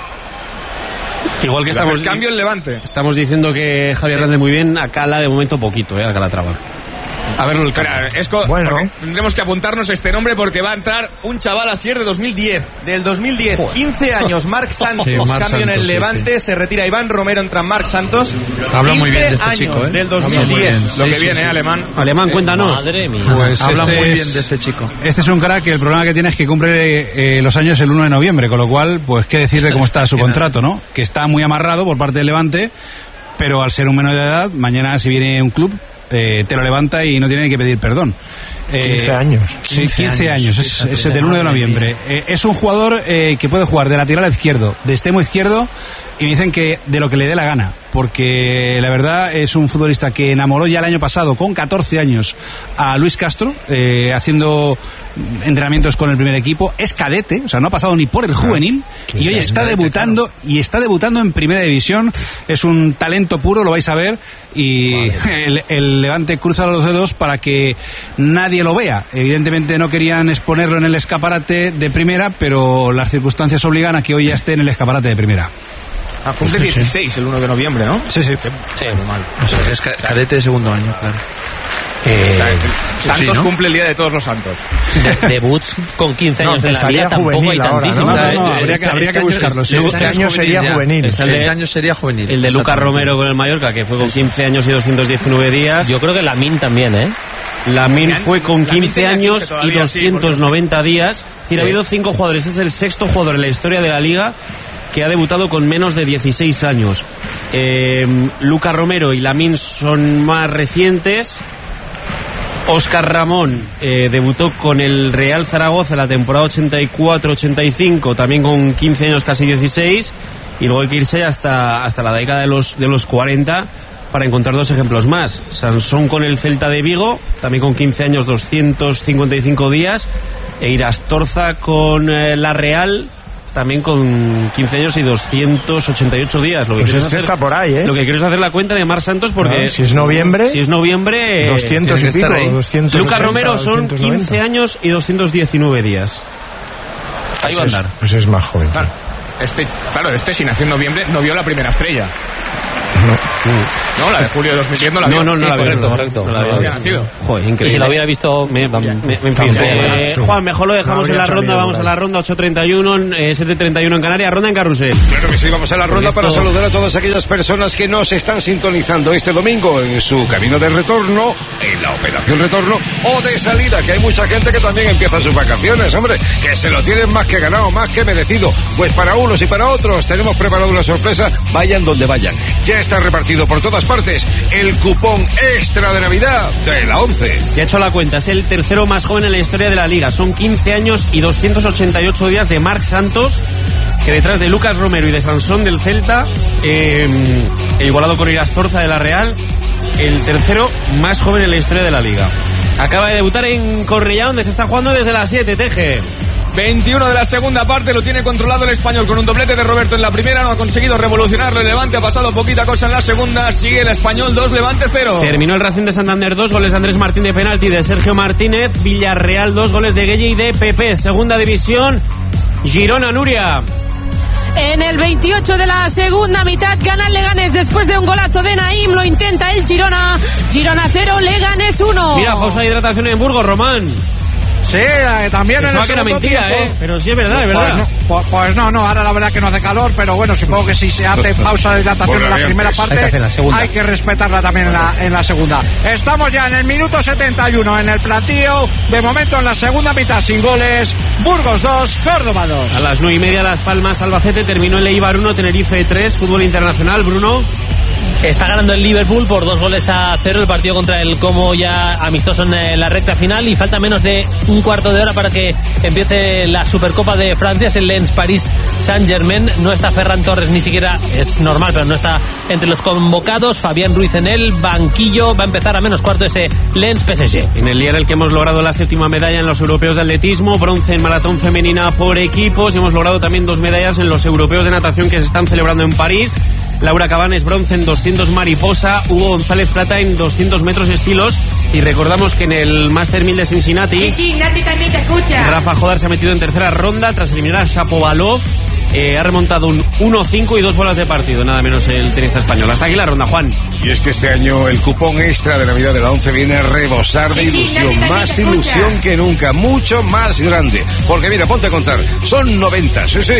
B: Igual que estamos.
P: Cambio el Levante.
B: Estamos diciendo que Javier Hernández muy bien, a Cala de momento poquito, a Calatrava. A verlo el
P: bueno, tendremos que apuntarnos este nombre porque va a entrar un chaval Asier de 2010.
M: Del 2010, 15 años, Marc Santos, cambio en el Levante, se retira Iván Romero, entra Marc Santos.
O: Habla muy bien de este chico,
M: del 2010.
P: Lo que viene, Alemán.
B: Alemán, cuéntanos.
C: Madre mía.
O: Pues habla muy bien de este chico.
N: Este es un crack que el problema que tiene es que cumple los años el 1 de noviembre, con lo cual, pues qué decir de cómo está su contrato, ¿no? Que está muy amarrado por parte del Levante, pero al ser un menor de edad, mañana si viene un club, te lo levanta y no tiene que pedir perdón.
Q: 15 años.
N: Sí, 15 años, es del 1 de noviembre. Es un jugador que puede jugar de lateral izquierdo, de extremo izquierdo, y me dicen que de lo que le dé la gana, porque la verdad es un futbolista que enamoró ya el año pasado, con 14 años, a Luis Castro, haciendo entrenamientos con el primer equipo. Es cadete, o sea, no ha pasado ni por el juvenil, y hoy está debutando, y está debutando en primera división. Es un talento puro, lo vais a ver, y el Levante cruza los dedos para que nadie lo vea. Evidentemente no querían exponerlo en el escaparate de primera, pero las circunstancias obligan a que hoy ya esté en el escaparate de primera.
P: Cumple 16 el 1 de noviembre, ¿no?
N: Sí.
P: Sí, muy mal.
O: O sea, es cadete de segundo año, claro.
P: Santos cumple el día de todos los santos.
C: Debuts con 15 años en la vida tampoco hay tantísimos.
N: Habría que buscarlo.
Q: Este año sería juvenil.
O: Este año sería juvenil.
B: El de Lucas Romero con el Mallorca, que fue con 15 años y 219 días.
C: Yo creo que Lamin también, ¿eh?
B: Lamin fue con 15 años y 290 días. Es decir, ha habido 5 jugadores. Es el sexto jugador en la historia de la Liga que ha debutado con menos de 16 años. Lucas Romero y Lamin son más recientes. Óscar Ramón debutó con el Real Zaragoza en la temporada 84-85, también con 15 años, casi 16, y luego hay que irse hasta la década de los 40 para encontrar dos ejemplos más. Sansón con el Celta de Vigo, también con 15 años, 255 días, e Irastorza con la Real, también con 15 años y 288 días. Lo que
Q: pues este está por ahí, ¿eh?
B: Lo que quiero es hacer la cuenta de Marc Santos porque...
Q: No, si es noviembre...
B: 200
Q: y pico, 280,
B: Lucas Romero son
Q: 290.
B: 15 años y 219 días. Ahí va a andar.
Q: Pues es más joven.
P: Este si nació en noviembre no vio la primera estrella. No, la de julio de 2010 no la vio.
B: No la vio.
C: Correcto.
P: No había nacido.
B: Joder, increíble.
C: Y si lo hubiera visto...
B: En fin, Juan, mejor lo dejamos en la ronda. Vamos a la ronda 8:31, 7:31 en Canarias, ronda en Carrusel.
D: Claro que sí, vamos a la ronda para saludar a todas aquellas personas que nos están sintonizando este domingo en su camino de retorno, en la operación retorno o de salida, que hay mucha gente que también empieza sus vacaciones, hombre, que se lo tienen más que ganado, más que merecido. Pues para unos y para otros tenemos preparado una sorpresa, vayan donde vayan. Ya está repartido por todas partes el cupón extra de Navidad de la 11.
B: Ya he hecho la cuenta, es el tercero más joven en la historia de la Liga. Son 15 años y 288 días de Marc Santos, que detrás de Lucas Romero y de Sansón del Celta, igualado con Irastorza de la Real, el tercero más joven en la historia de la Liga. Acaba de debutar en Cornellá, donde se está jugando desde las 7, Teje.
P: 21 de la segunda parte, lo tiene controlado el Español con un doblete de Roberto en la primera, no ha conseguido revolucionarlo el Levante, ha pasado poquita cosa en la segunda, sigue el Español 2, Levante 0.
B: Terminó el Racing de Santander 2, goles de Andrés Martín de penalti, de Sergio Martínez, Villarreal 2, goles de Gueye y de Pepe. Segunda división, Girona, Nuria.
L: En el 28 de la segunda mitad gana el Leganés después de un golazo de Naim, lo intenta el Girona 0, Leganés 1.
B: Mira, pausa de hidratación en Burgos, Román.
A: Sí, también en el
B: que era mentira,
A: tiempo.
B: Pero sí es verdad, es verdad.
A: Pues no, ahora la verdad que no hace calor, pero bueno, supongo que si se hace pausa de hidratación en la primera parte, hay que respetarla también en la segunda. Estamos ya en el minuto 71 en el platillo, de momento en la segunda mitad sin goles, Burgos 2, Córdoba 2.
B: A las 9:30 Las Palmas, Albacete, terminó el Eibar 1, Tenerife 3, fútbol internacional, Bruno.
C: Está ganando el Liverpool por 2-0 el partido contra el Como, ya amistoso en la recta final, y falta menos de un cuarto de hora para que empiece la Supercopa de Francia. Es el Lens Paris Saint-Germain. No está Ferran Torres, ni siquiera, es normal, pero no está entre los convocados. Fabián Ruiz en el banquillo. Va a empezar a menos cuarto ese Lens PSG.
B: En el día en el que hemos logrado la 7ª medalla en los europeos de atletismo, bronce en maratón femenina por equipos, y hemos logrado también 2 medallas en los europeos de natación que se están celebrando en París. Laura Cabanes bronce en 200 mariposa, Hugo González plata en 200 metros estilos, y recordamos que en el Master 1000 de Cincinnati,
L: Nati también te escucha.
B: Rafa Jodar se ha metido en tercera ronda tras eliminar a Shapovalov. Ha remontado un 1-5 y 2 bolas de partido, nada menos el tenista español. Hasta aquí la ronda, Juan.
D: Y es que este año el cupón extra de Navidad de la 11 viene a rebosar de ilusión, más ilusión que nunca, mucho más grande. Porque mira, ponte a contar, son 90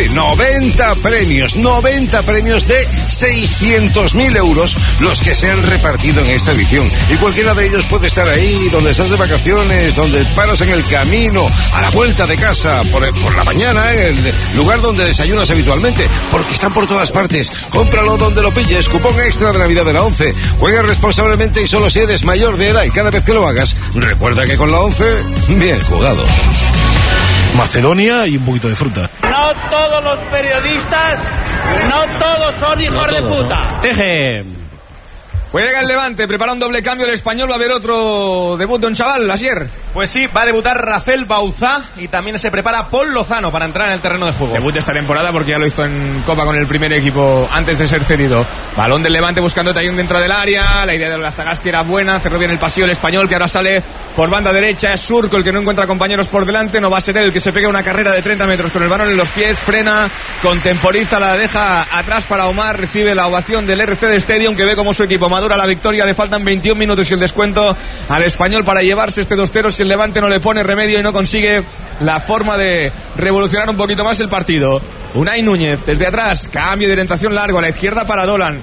D: premios, 90 premios de 600.000 euros los que se han repartido en esta edición. Y cualquiera de ellos puede estar ahí, donde estás de vacaciones, donde paras en el camino, a la vuelta de casa, por la mañana, en el lugar donde desayunas habitualmente, porque están por todas partes. Cómpralo donde lo pilles, cupón extra de Navidad de la 11. Juega responsablemente y solo si eres mayor de edad, y cada vez que lo hagas, recuerda que con la 11, bien jugado.
E: Macedonia y un poquito de fruta.
K: No todos los periodistas, no todos son hijos de puta.
B: Teje.
P: Pues llega el Levante, prepara un doble cambio el Español, va a haber otro debut de un chaval, Asier.
M: Pues sí, va a debutar Rafael Bauzá y también se prepara Paul Lozano para entrar en el terreno de juego.
P: Debut de esta temporada porque ya lo hizo en Copa con el primer equipo antes de ser cedido. Balón del Levante buscando Tallón dentro del área, la idea de la Sagasti era buena, cerró bien el pasillo el Español, que ahora sale por banda derecha, es Surco el que no encuentra compañeros por delante, no va a ser él el que se pega una carrera de 30 metros con el balón en los pies, frena, contemporiza, la deja atrás para Omar, recibe la ovación del RCD Stadium, que ve como su equipo madura la victoria, le faltan 21 minutos y el descuento al Español para llevarse este 2-0 si el Levante no le pone remedio y no consigue la forma de revolucionar un poquito más el partido. Unai Núñez desde atrás, cambio de orientación largo a la izquierda para Dolan.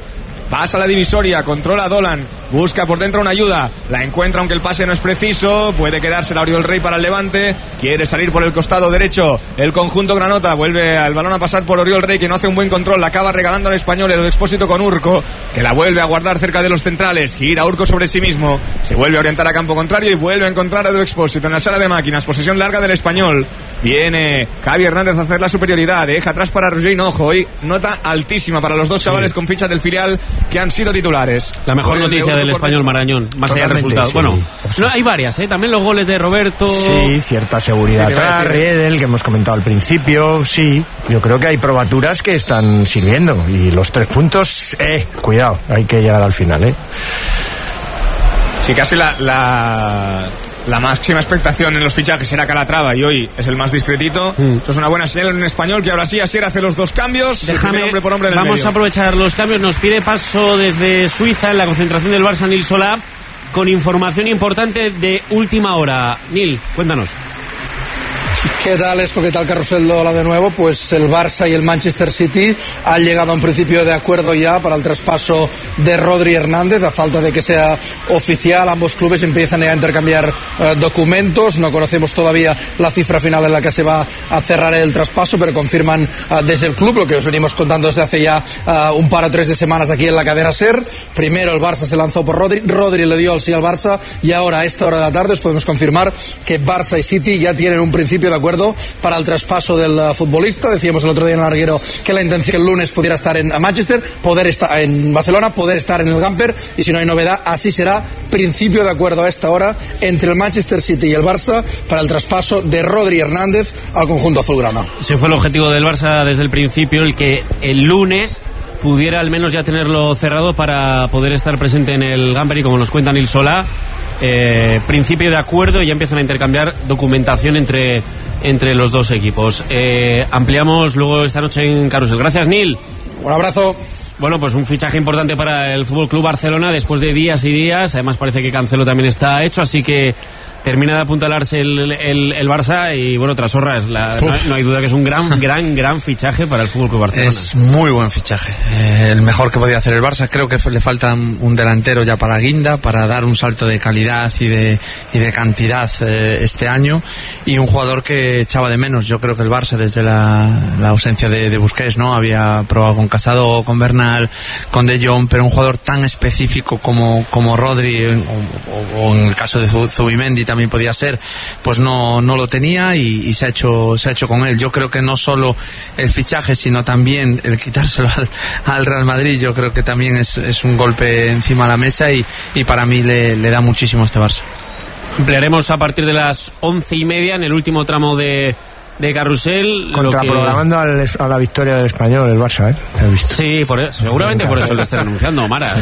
P: pasa la divisoria, controla a Dolan, busca por dentro una ayuda, la encuentra aunque el pase no es preciso, puede quedarse la Oriol Rey para el Levante, quiere salir por el costado derecho el conjunto granota, vuelve al balón a pasar por Oriol Rey, que no hace un buen control, la acaba regalando al Español, Edu Expósito con Urco, que la vuelve a guardar cerca de los centrales, gira Urco sobre sí mismo, se vuelve a orientar a campo contrario y vuelve a encontrar a Edu Expósito en la sala de máquinas, posesión larga del Español, viene Javi Hernández a hacer la superioridad, deja atrás para Roger Hinojo, hoy nota altísima para los dos chavales con ficha del filial que han sido titulares.
B: La mejor noticia del Español Marañón, más allá del resultado. Sí. Bueno, no, hay varias, también los goles de Roberto.
Q: Sí, cierta seguridad atrás, Riedel, que hemos comentado al principio. Sí, yo creo que hay probaturas que están sirviendo. Y los 3 puntos, cuidado, hay que llegar al final,
P: Sí, casi la máxima expectación en los fichajes era Calatrava y hoy es el más discretito. Eso es una buena señal en un Español que ahora sí Asier hace los 2 cambios.
B: Déjame,
P: hombre por hombre del
B: vamos
P: medio.
B: a aprovechar los cambios. Nos pide paso desde Suiza en la concentración del Barça Nil Solá con información importante de última hora. Nil, cuéntanos.
S: ¿Qué tal, Esco? ¿Qué tal, Carrusel Lola de nuevo? Pues el Barça y el Manchester City han llegado a un principio de acuerdo ya para el traspaso de Rodri Hernández. A falta de que sea oficial, ambos clubes empiezan ya a intercambiar documentos. No conocemos todavía la cifra final en la que se va a cerrar el traspaso, pero confirman desde el club lo que os venimos contando desde hace ya un par o 3 de semanas aquí en la cadena SER. Primero el Barça se lanzó por Rodri, Rodri le dio el sí al Barça y ahora a esta hora de la tarde os podemos confirmar que Barça y City ya tienen un principio de acuerdo para el traspaso del futbolista. Decíamos el otro día en el larguero que la intención el lunes pudiera estar en Manchester, poder estar en Barcelona, poder estar en el Gamper, y si no hay novedad, así será. Principio de acuerdo a esta hora entre el Manchester City y el Barça para el traspaso de Rodri Hernández al conjunto azulgrana.
B: Ese fue el objetivo del Barça desde el principio, el que el lunes pudiera al menos ya tenerlo cerrado para poder estar presente en el Gamper, y como nos cuenta Nil Solá, principio de acuerdo, y ya empiezan a intercambiar documentación entre los dos equipos. Ampliamos luego esta noche en Carrusel. Gracias, Nil.
S: Un abrazo.
B: Bueno, pues un fichaje importante para el FC Barcelona después de días y días. Además parece que Cancelo también está hecho, así que termina de apuntalarse el Barça, y bueno, Trasorra no hay duda que es un gran fichaje para el FC Barcelona.
O: Es muy buen fichaje, el mejor que podía hacer el Barça. Creo que le falta un delantero ya para Guinda, para dar un salto de calidad y de cantidad este año, y un jugador que echaba de menos. Yo creo que el Barça, desde la ausencia de Busquets, ¿no? Había probado con Casado, con Bernal, con De Jong, pero un jugador tan específico como Rodri, o en el caso de Zubimendi también podía ser, pues no lo tenía, y se ha hecho con él. Yo creo que no solo el fichaje, sino también el quitárselo al Real Madrid, yo creo que también es un golpe encima de la mesa, y para mí le da muchísimo a este Barça.
B: Ampliaremos a partir de las 11:30 en el último tramo de Carrusel.
Q: Contraprogramando a la victoria del Español, el Barça,
B: Sí, seguramente por eso lo están anunciando, Mara.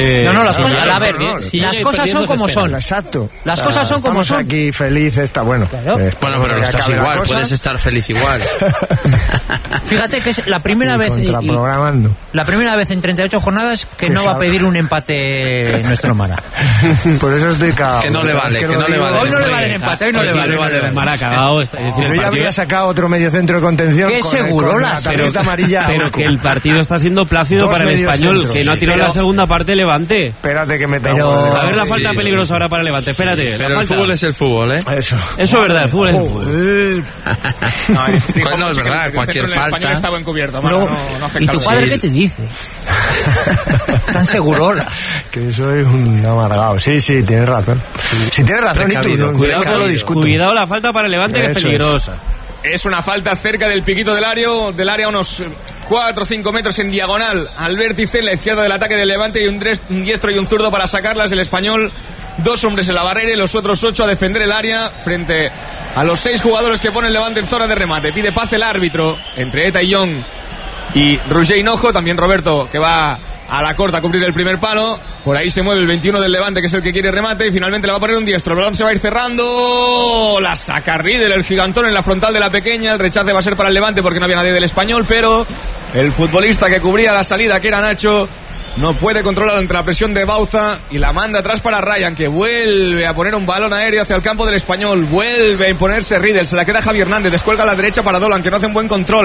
R: Las cosas son como son.
Q: Exacto.
R: Las cosas son como son.
Q: Aquí feliz está bueno.
O: Claro. Bueno, pero no estás igual, puedes estar feliz igual.
R: Fíjate que es la primera vez.
Q: Contraprogramando.
R: La primera vez en 38 jornadas que no va a pedir un empate nuestro Mara.
Q: Por eso estoy cagado.
O: Que no le vale, que no le vale.
R: Hoy no le vale el empate, hoy no le vale.
B: Mara cagado.
Q: Yo ya había sacado otro medio centro de contención.
R: Qué seguro
Q: la tarjeta amarilla.
B: Pero que el partido está siendo plácido para el Español, centros, que no ha tirado la segunda parte Levante.
Q: Espérate que me
B: a ver la falta peligrosa ahora para Levante. Espérate.
O: Pero el fútbol es el fútbol,
Q: Eso
B: es verdad, el fútbol es el fútbol.
O: No es verdad, cualquier falta.
P: El Español está buen cubierto,
R: no ¿Y tu padre qué te dice? Tan seguro.
Q: Que soy un amargado. Sí, tienes razón. Si tienes razón, y tú
B: cuidado la falta para el Levante, que es peligrosa.
P: Es una falta cerca del piquito del área, unos 4 o 5 metros en diagonal al vértice, en la izquierda del ataque del Levante, y un diestro y un zurdo para sacarlas. El Español, 2 hombres en la barrera y los otros 8 a defender el área frente a los 6 jugadores que pone el Levante en zona de remate. Pide paz el árbitro entre Eta y Young y Roger Hinojo, también Roberto, que va a la corta a cubrir el primer palo. Por ahí se mueve el 21 del Levante, que es el que quiere remate, y finalmente le va a poner un diestro. El balón se va a ir cerrando, la saca Riedel, el gigantón, en la frontal de la pequeña. El rechace va a ser para el Levante porque no había nadie del Español, pero el futbolista que cubría la salida, que era Nacho, no puede controlar ante la presión de Bauza, y la manda atrás para Ryan, que vuelve a poner un balón aéreo hacia el campo del Español. Vuelve a imponerse Riedel, se la queda Javi Hernández, descuelga a la derecha para Dolan, que no hace un buen control.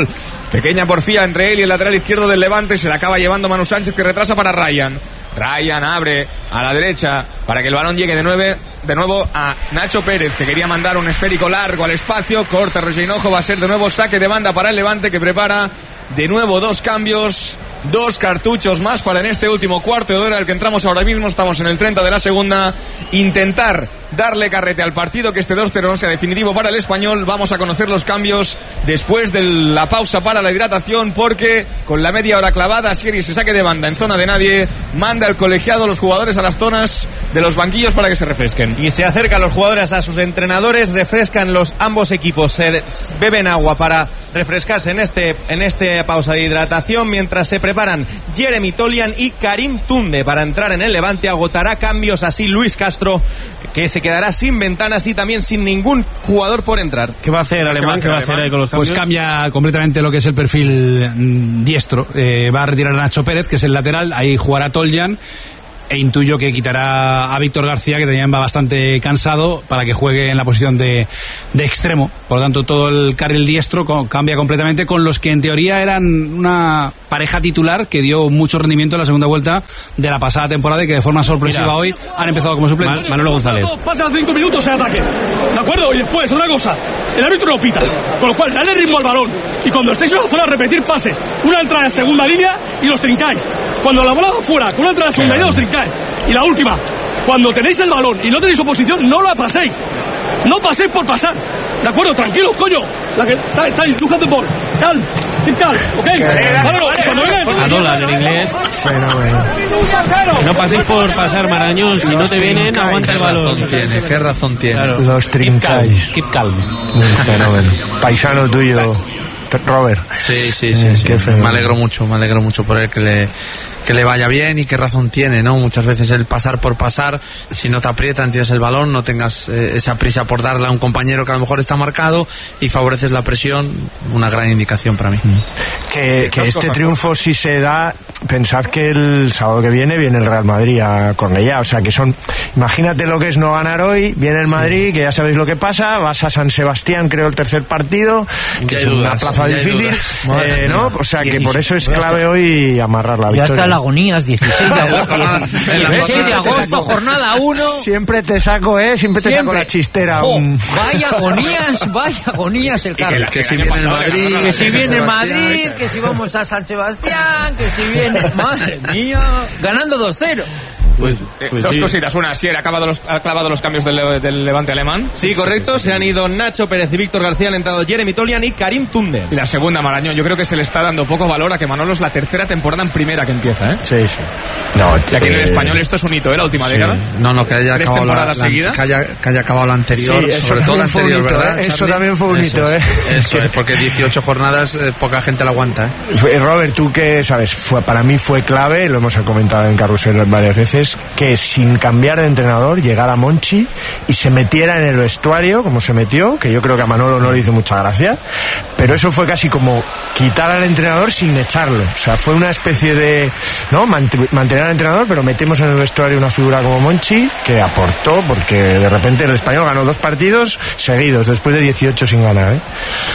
P: Pequeña porfía entre él y el lateral izquierdo del Levante. Se la acaba llevando Manu Sánchez, que retrasa para Ryan. Ryan abre a la derecha para que el balón llegue de nuevo a Nacho Pérez, que quería mandar un esférico largo al espacio. Corta Regeinojo, va a ser de nuevo saque de banda para el Levante, que prepara de nuevo 2 cambios, 2 cartuchos más para en este último cuarto de hora el que entramos ahora mismo. Estamos en el 30 de la segunda. Intentar darle carrete al partido, que este 2-0 no sea definitivo para el Español. Vamos a conocer los cambios después de la pausa para la hidratación, porque con la media hora clavada, Asier se saque de banda en zona de nadie, manda el colegiado a los jugadores a las zonas de los banquillos para que se refresquen.
M: Y se acercan los jugadores a sus entrenadores, refrescan ambos equipos, se beben agua para refrescarse en este pausa de hidratación, mientras se preparan Jeremy Tolian y Karim Tunde para entrar en el Levante. Agotará cambios así Luis Castro, que se quedará sin ventanas y también sin ningún jugador por entrar.
B: ¿Qué va a hacer Alemán? ¿Qué va a hacer ahí con los cambios?
N: Pues cambia completamente lo que es el perfil diestro. Va a retirar a Nacho Pérez, que es el lateral, ahí jugará Toljan. E intuyo que quitará a Víctor García, que también va bastante cansado, para que juegue en la posición de extremo. Por lo tanto, todo el carril diestro cambia completamente, con los que en teoría eran una pareja titular que dio mucho rendimiento en la segunda vuelta de la pasada temporada y que de forma sorpresiva hoy han empezado como suplentes.
B: Manolo González.
T: Pasan 5 minutos en ataque, ¿de acuerdo? Y después, otra cosa, el árbitro no pita, con lo cual dale ritmo al balón, y cuando estéis en la zona repetir pases, una entrada en segunda línea y los trincáis. Cuando la bola va fuera, con una entrada en segunda línea los trincáis. Y la última, cuando tenéis el balón y no tenéis oposición, no la paséis. No paséis por pasar. ¿De acuerdo? Tranquilos, coño. La que estáis, look at the ball. Calm. Keep calm, ¿ok?
B: A dólar en inglés.
Q: Fenómeno.
B: No paséis por pasar, Marañón. Si no te vienen, aguanta el balón.
O: ¿Qué razón tiene?
B: Claro.
Q: Los trincáis.
B: Keep calm.
Q: Un fenómeno. Paisano tuyo, Robert.
O: Sí. Me alegro mucho por él, que le vaya bien. Y qué razón tiene, ¿no? Muchas veces el pasar por pasar, si no te aprietan, tienes el balón, no tengas esa prisa por darle a un compañero que a lo mejor está marcado y favoreces la presión, una gran indicación para mí.
Q: Que este triunfo, si se da, pensad que el sábado que viene el Real Madrid a Cornellá, o sea que imagínate lo que es no ganar hoy, viene el Madrid, que ya sabéis lo que pasa, vas a San Sebastián, creo, el tercer partido, que es una plaza difícil, ¿no? O sea que por eso es clave hoy amarrar la victoria.
R: Ya está la agonías, 16 de agosto, 16 de agosto, jornada 1.
Q: Siempre te saco la chistera.
R: Vaya agonías el Carlos.
O: Que si viene el Madrid,
R: que si viene Madrid, que si vamos a San Sebastián, que si viene, madre mía, ganando 2-0.
P: Pues dos cositas. Una, sí, ha clavado los cambios del Levante alemán.
M: Sí, correcto. Se han ido Nacho Pérez y Víctor García, han entrado Jeremy Tolian y Karim Tunde.
P: Y la segunda, Marañón, yo creo que se le está dando poco valor a que Manolo es la tercera temporada en primera que empieza, ¿eh?
Q: Sí. No,
P: y aquí en el Español esto es un hito, ¿eh? La última década.
O: No, que haya acabado que haya acabado la anterior,
Q: sí,
O: sobre todo la anterior, ¿verdad?
Q: Eso también fue un hito, ¿eh?
O: Eso es, porque 18 jornadas poca gente la aguanta, ¿eh?
Q: Robert, tú qué sabes, para mí fue clave, lo hemos comentado en Carrusel varias veces, que sin cambiar de entrenador llegara Monchi y se metiera en el vestuario como se metió, que yo creo que a Manolo no le hizo mucha gracia, pero eso fue casi como quitar al entrenador sin echarlo, o sea, fue una especie de, ¿no? Mantener al entrenador, pero metemos en el vestuario una figura como Monchi que aportó, porque de repente el Español ganó 2 partidos seguidos después de 18 sin ganar, ¿eh?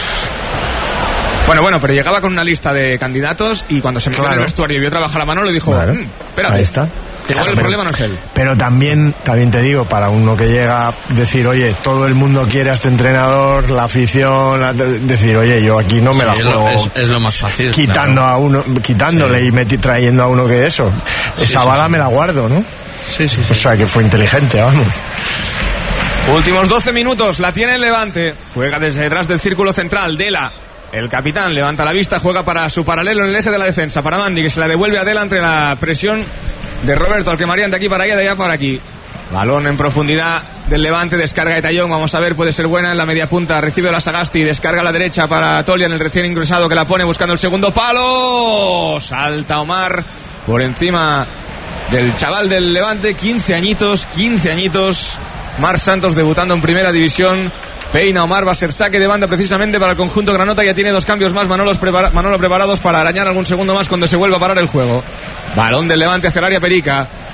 P: Bueno, pero llegaba con una lista de candidatos y cuando se metió en el vestuario y vio trabajar a Manolo dijo, espérate,
Q: ahí está.
P: Igual el problema no es él.
Q: Pero también te digo, para uno que llega, decir, oye, todo el mundo quiere a este entrenador, la afición, decir, oye, yo aquí no me la juego.
O: Es lo más fácil.
Q: Quitándole y trayendo a uno que eso. Esa bala me la guardo, ¿no?
O: Sí.
Q: O sea, que fue inteligente, vamos.
P: Últimos 12 minutos, la tiene el Levante. Juega desde detrás del círculo central, Dela. El capitán levanta la vista, juega para su paralelo en el eje de la defensa, para Mandy, que se la devuelve a Dela entre la presión de Roberto, al que marían de aquí para allá, de allá para aquí. Balón en profundidad del Levante, descarga de Tallón, vamos a ver, puede ser buena en la media punta, recibe la Sagasti, descarga a la derecha para Tolian, el recién ingresado, que la pone buscando el segundo palo. Salta Omar por encima del chaval del Levante, 15 añitos, Mar Santos debutando en primera división. Peina Omar, va a ser saque de banda precisamente para el conjunto granota. Ya tiene 2 cambios más Manolo preparados para arañar algún segundo más cuando se vuelva a parar el juego. Balón del Levante hacia el área Perica.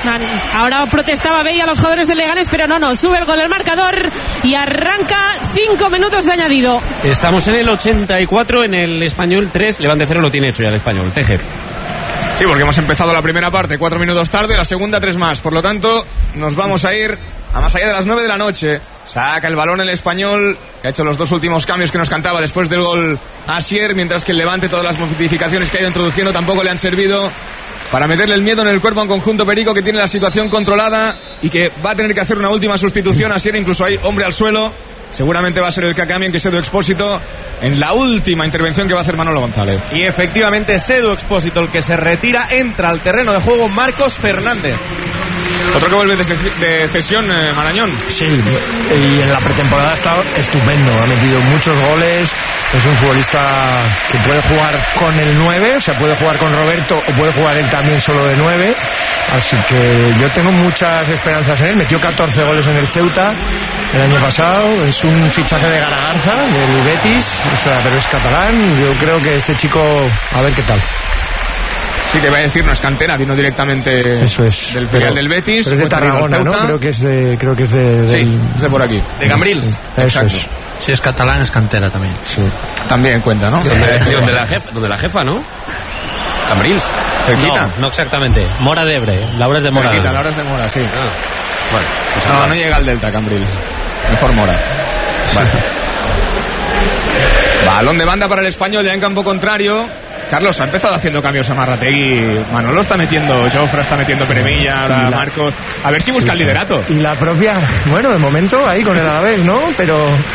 L: Ahora protestaba Bey a los jugadores del Leganés, pero no, sube el gol el marcador y arranca 5 minutos de añadido.
B: Estamos en el 84, en el Español 3, Levante 0 lo tiene hecho ya el Español. Tejer.
P: Sí, porque hemos empezado la primera parte 4 minutos tarde, la segunda 3 más. Por lo tanto, nos vamos a ir a más allá de las 9 de la noche. Saca el balón el Español, que ha hecho los 2 últimos cambios que nos cantaba después del gol Asier, mientras que el Levante, todas las modificaciones que ha ido introduciendo tampoco le han servido para meterle el miedo en el cuerpo a un conjunto perico que tiene la situación controlada y que va a tener que hacer una última sustitución. Asier, incluso hay hombre al suelo. Seguramente va a ser el que cambie, que es Edu Expósito, en la última intervención que va a hacer Manolo González.
M: Y efectivamente es Edu Expósito el que se retira, entra al terreno de juego Marcos Fernández.
P: Otro que vuelve de cesión, Marañón.
Q: Sí, y en la pretemporada ha estado estupendo, ha metido muchos goles, es un futbolista que puede jugar con el 9, o sea, puede jugar con Roberto o puede jugar él también solo de 9, así que yo tengo muchas esperanzas en él. Metió 14 goles en el Ceuta el año pasado, es un fichaje de Garagarza, del Betis, o sea, pero es catalán. Yo creo que este chico, a ver qué tal.
P: Sí, te voy a decir, no es cantera, vino directamente
Q: eso es,
P: del filial del Betis.
Q: Pero es de Tarragona, ¿no? Creo que es de
P: sí, es de por aquí, de Cambrils.
Q: Eso es.
O: Si es catalán, es cantera también.
Q: Sí.
P: También cuenta, ¿no?
B: Donde la jefa, ¿no? Cambrils.
P: Cerquita.
C: No exactamente. Mora de Ebre. Laura es de Mora.
P: Cerquita, Laura es de Mora, sí. Bueno, pues no llega al Delta, Cambrils. Mejor Mora. Vale. Balón de banda para el Español, ya en campo contrario. Carlos, ha empezado haciendo cambios a Marrategui. Manolo está metiendo, Jofra está metiendo Peremilla, ahora Marcos. A ver si busca el liderato.
Q: Y la propia, bueno, de momento ahí con el Alavés, ¿no? Pero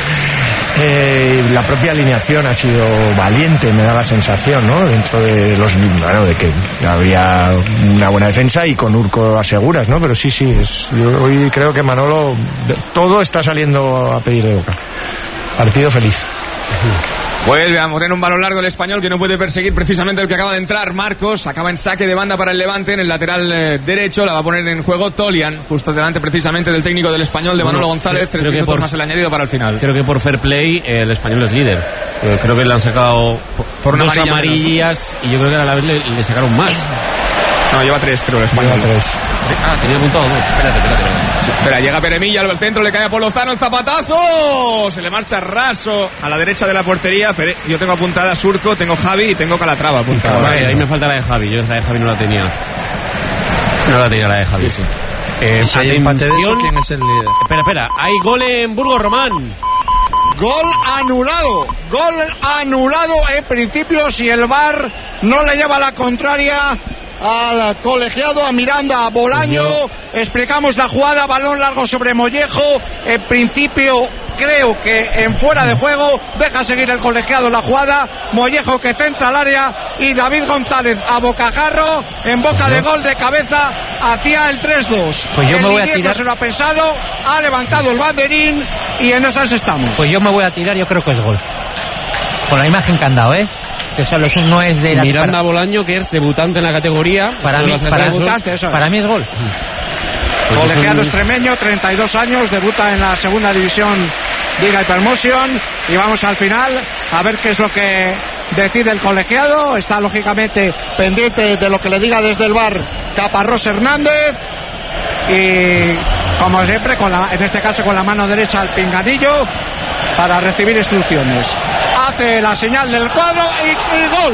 Q: la propia alineación ha sido valiente, me da la sensación, ¿no? Dentro de los, bueno, de que había una buena defensa y con Urco aseguras, ¿no? Pero sí, yo hoy creo que Manolo todo está saliendo a pedir de boca. Partido feliz.
P: Vuelve a mover un balón largo el Español, que no puede perseguir precisamente el que acaba de entrar, Marcos. Acaba en saque de banda para el Levante en el lateral derecho. La va a poner en juego Tolian, justo delante precisamente del técnico del Español, de Manolo González. 3 minutos más el añadido para el final.
B: Creo que por fair play el Español es líder. Creo que le han sacado por 2 amarillas y yo creo que a la vez le sacaron más.
P: No, lleva 3, creo, el Español.
Q: Lleva 3.
B: Tenía apuntado 2. Espérate.
P: Sí, espera, llega Peremilla al centro, le cae a Polozano, el zapatazo. Se le marcha raso a la derecha de la portería. Yo tengo apuntada a Surco, tengo Javi y tengo Calatrava apuntada.
B: Ahí me falta la de Javi. Yo la de Javi no la tenía. No la tenía la de Javi.
P: Sí.
O: Si hay empate de eso, ¿quién es el líder?
B: Espera. Hay gol en Burgos, Román.
A: Gol anulado en principio, si el VAR no le lleva la contraria al colegiado, a Miranda, a Bolaño. Explicamos la jugada, balón largo sobre Mollejo. En principio creo que en fuera de juego, deja seguir el colegiado la jugada. Mollejo que centra al área y David González a bocajarro, en boca de gol de cabeza hacia el 3-2.
R: Pues yo me voy a
A: tirar. Se lo ha pensado, ha levantado el banderín y en esas estamos.
R: Pues yo me voy a tirar, yo creo que es gol. Con la imagen que han dado, que solo no es de la
B: Miranda Bolaño, que es debutante en la categoría.
R: Para mí es gol.
A: Colegiado extremeño, 32 años, debuta en la segunda división Liga Hypermotion y vamos al final a ver qué es lo que decide el colegiado. Está lógicamente pendiente de lo que le diga desde el VAR Caparrós Hernández y como siempre en este caso con la mano derecha al pinganillo para recibir instrucciones. Hace la señal del cuadro y gol.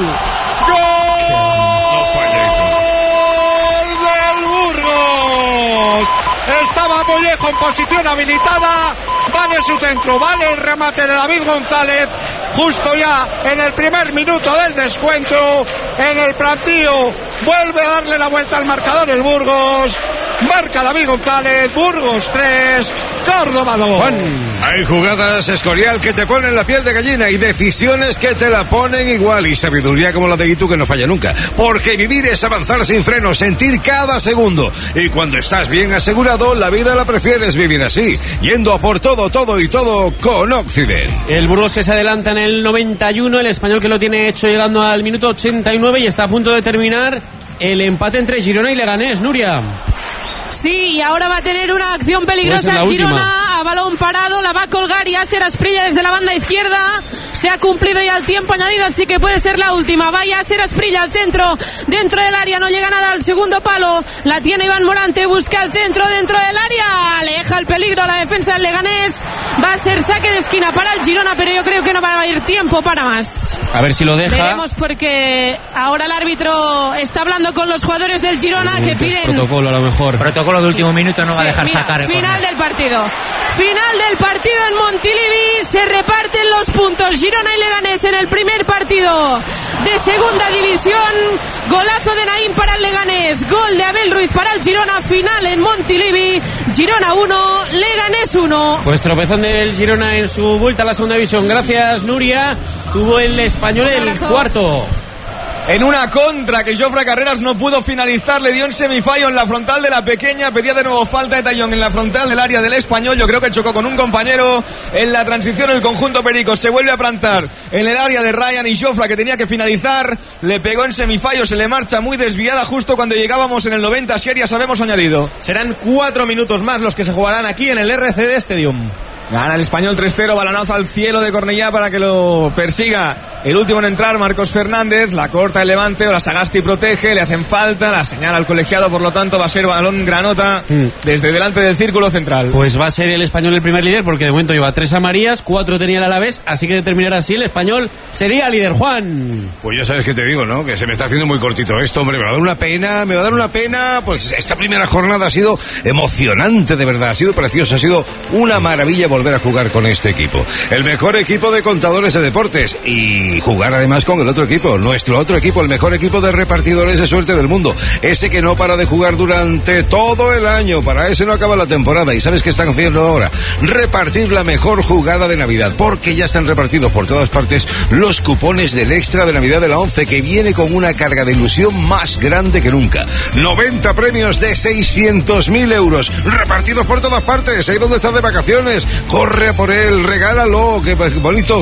A: Del Burgos. Estaba Mollejo en posición habilitada. Vale su centro, vale el remate de David González. Justo ya en el primer minuto del descuento. En el plantío vuelve a darle la vuelta al marcador el Burgos. Marca David González. Burgos 3, Córdoba 2.
D: Hay jugadas, Escorial, que te ponen la piel de gallina y decisiones que te la ponen igual y sabiduría como la de Gitu que no falla nunca. Porque vivir es avanzar sin freno, sentir cada segundo. Y cuando estás bien asegurado, la vida la prefieres vivir así, yendo a por todo con Occident.
B: El Burgos que se adelanta en el 91, el Español que lo tiene hecho llegando al minuto 89 y está a punto de terminar el empate entre Girona y Leganés, Nuria.
L: Sí, y ahora va a tener una acción peligrosa en Girona. a balón parado, la va a colgar Yasser Asprilla desde la banda izquierda. Se ha cumplido ya el tiempo añadido, así que puede ser la última. Va Yasser Asprilla al centro, dentro del área, no llega nada al segundo palo. La tiene Iván Morante, busca el centro dentro del área, aleja el peligro a la defensa del Leganés. Va a ser saque de esquina para el Girona, pero yo creo que no va a haber tiempo para más.
B: A ver si lo deja.
L: Veremos, porque ahora el árbitro está hablando con los jugadores del Girona que piden
B: protocolo, a lo mejor.
R: Protocolo de último minuto, no va a dejar sacar.
L: Final del partido. Final del partido en Montilivi. Se reparten los puntos Girona y Leganés en el primer partido de segunda división. Golazo de Naim para el Leganés, gol de Abel Ruiz para el Girona. Final en Montilivi. Girona 1, Leganés 1.
B: Pues tropezón del Girona en su vuelta a la segunda división. Gracias, Nuria. Tuvo el Español el cuarto.
P: En una contra que Jofre Carreras no pudo finalizar, le dio un semifallo en la frontal de la pequeña, pedía de nuevo falta de Tallón en la frontal del área del Español. Yo creo que chocó con un compañero en la transición. El conjunto perico se vuelve a plantar en el área de Ryan, y Jofre, que tenía que finalizar, le pegó en semifallo, se le marcha muy desviada justo cuando llegábamos en el 90. Si ya sabemos añadido.
M: Serán 4 minutos más los que se jugarán aquí en el RCD Stadium.
P: Gana el Español 3-0, balonazo al cielo de Cornellá para que lo persiga el último en entrar, Marcos Fernández. La corta el Levante, o la Sagasti protege, le hacen falta, la señala al colegiado, por lo tanto va a ser balón Granota desde delante del círculo central.
B: Pues va a ser el Español el primer líder, porque de momento lleva 3 amarillas, 4 tenía el Alavés, así que de terminar así el Español sería líder. Juan.
D: Pues ya sabes que te digo, ¿no? Que se me está haciendo muy cortito esto, hombre, me va a dar una pena, pues esta primera jornada ha sido emocionante, de verdad, ha sido preciosa, ha sido una maravilla volver a jugar con este equipo, el mejor equipo de contadores de deportes, y jugar además con el otro equipo, nuestro otro equipo, el mejor equipo de repartidores de suerte del mundo, ese que no para de jugar durante todo el año. Para ese no acaba la temporada, y ¿sabes qué están haciendo ahora? Repartir la mejor jugada de Navidad, porque ya están repartidos por todas partes los cupones del extra de Navidad de la 11, que viene con una carga de ilusión más grande que nunca. 90 premios de 600.000 euros repartidos por todas partes. Ahí donde estás de vacaciones, corre a por él, regálalo, que bonito.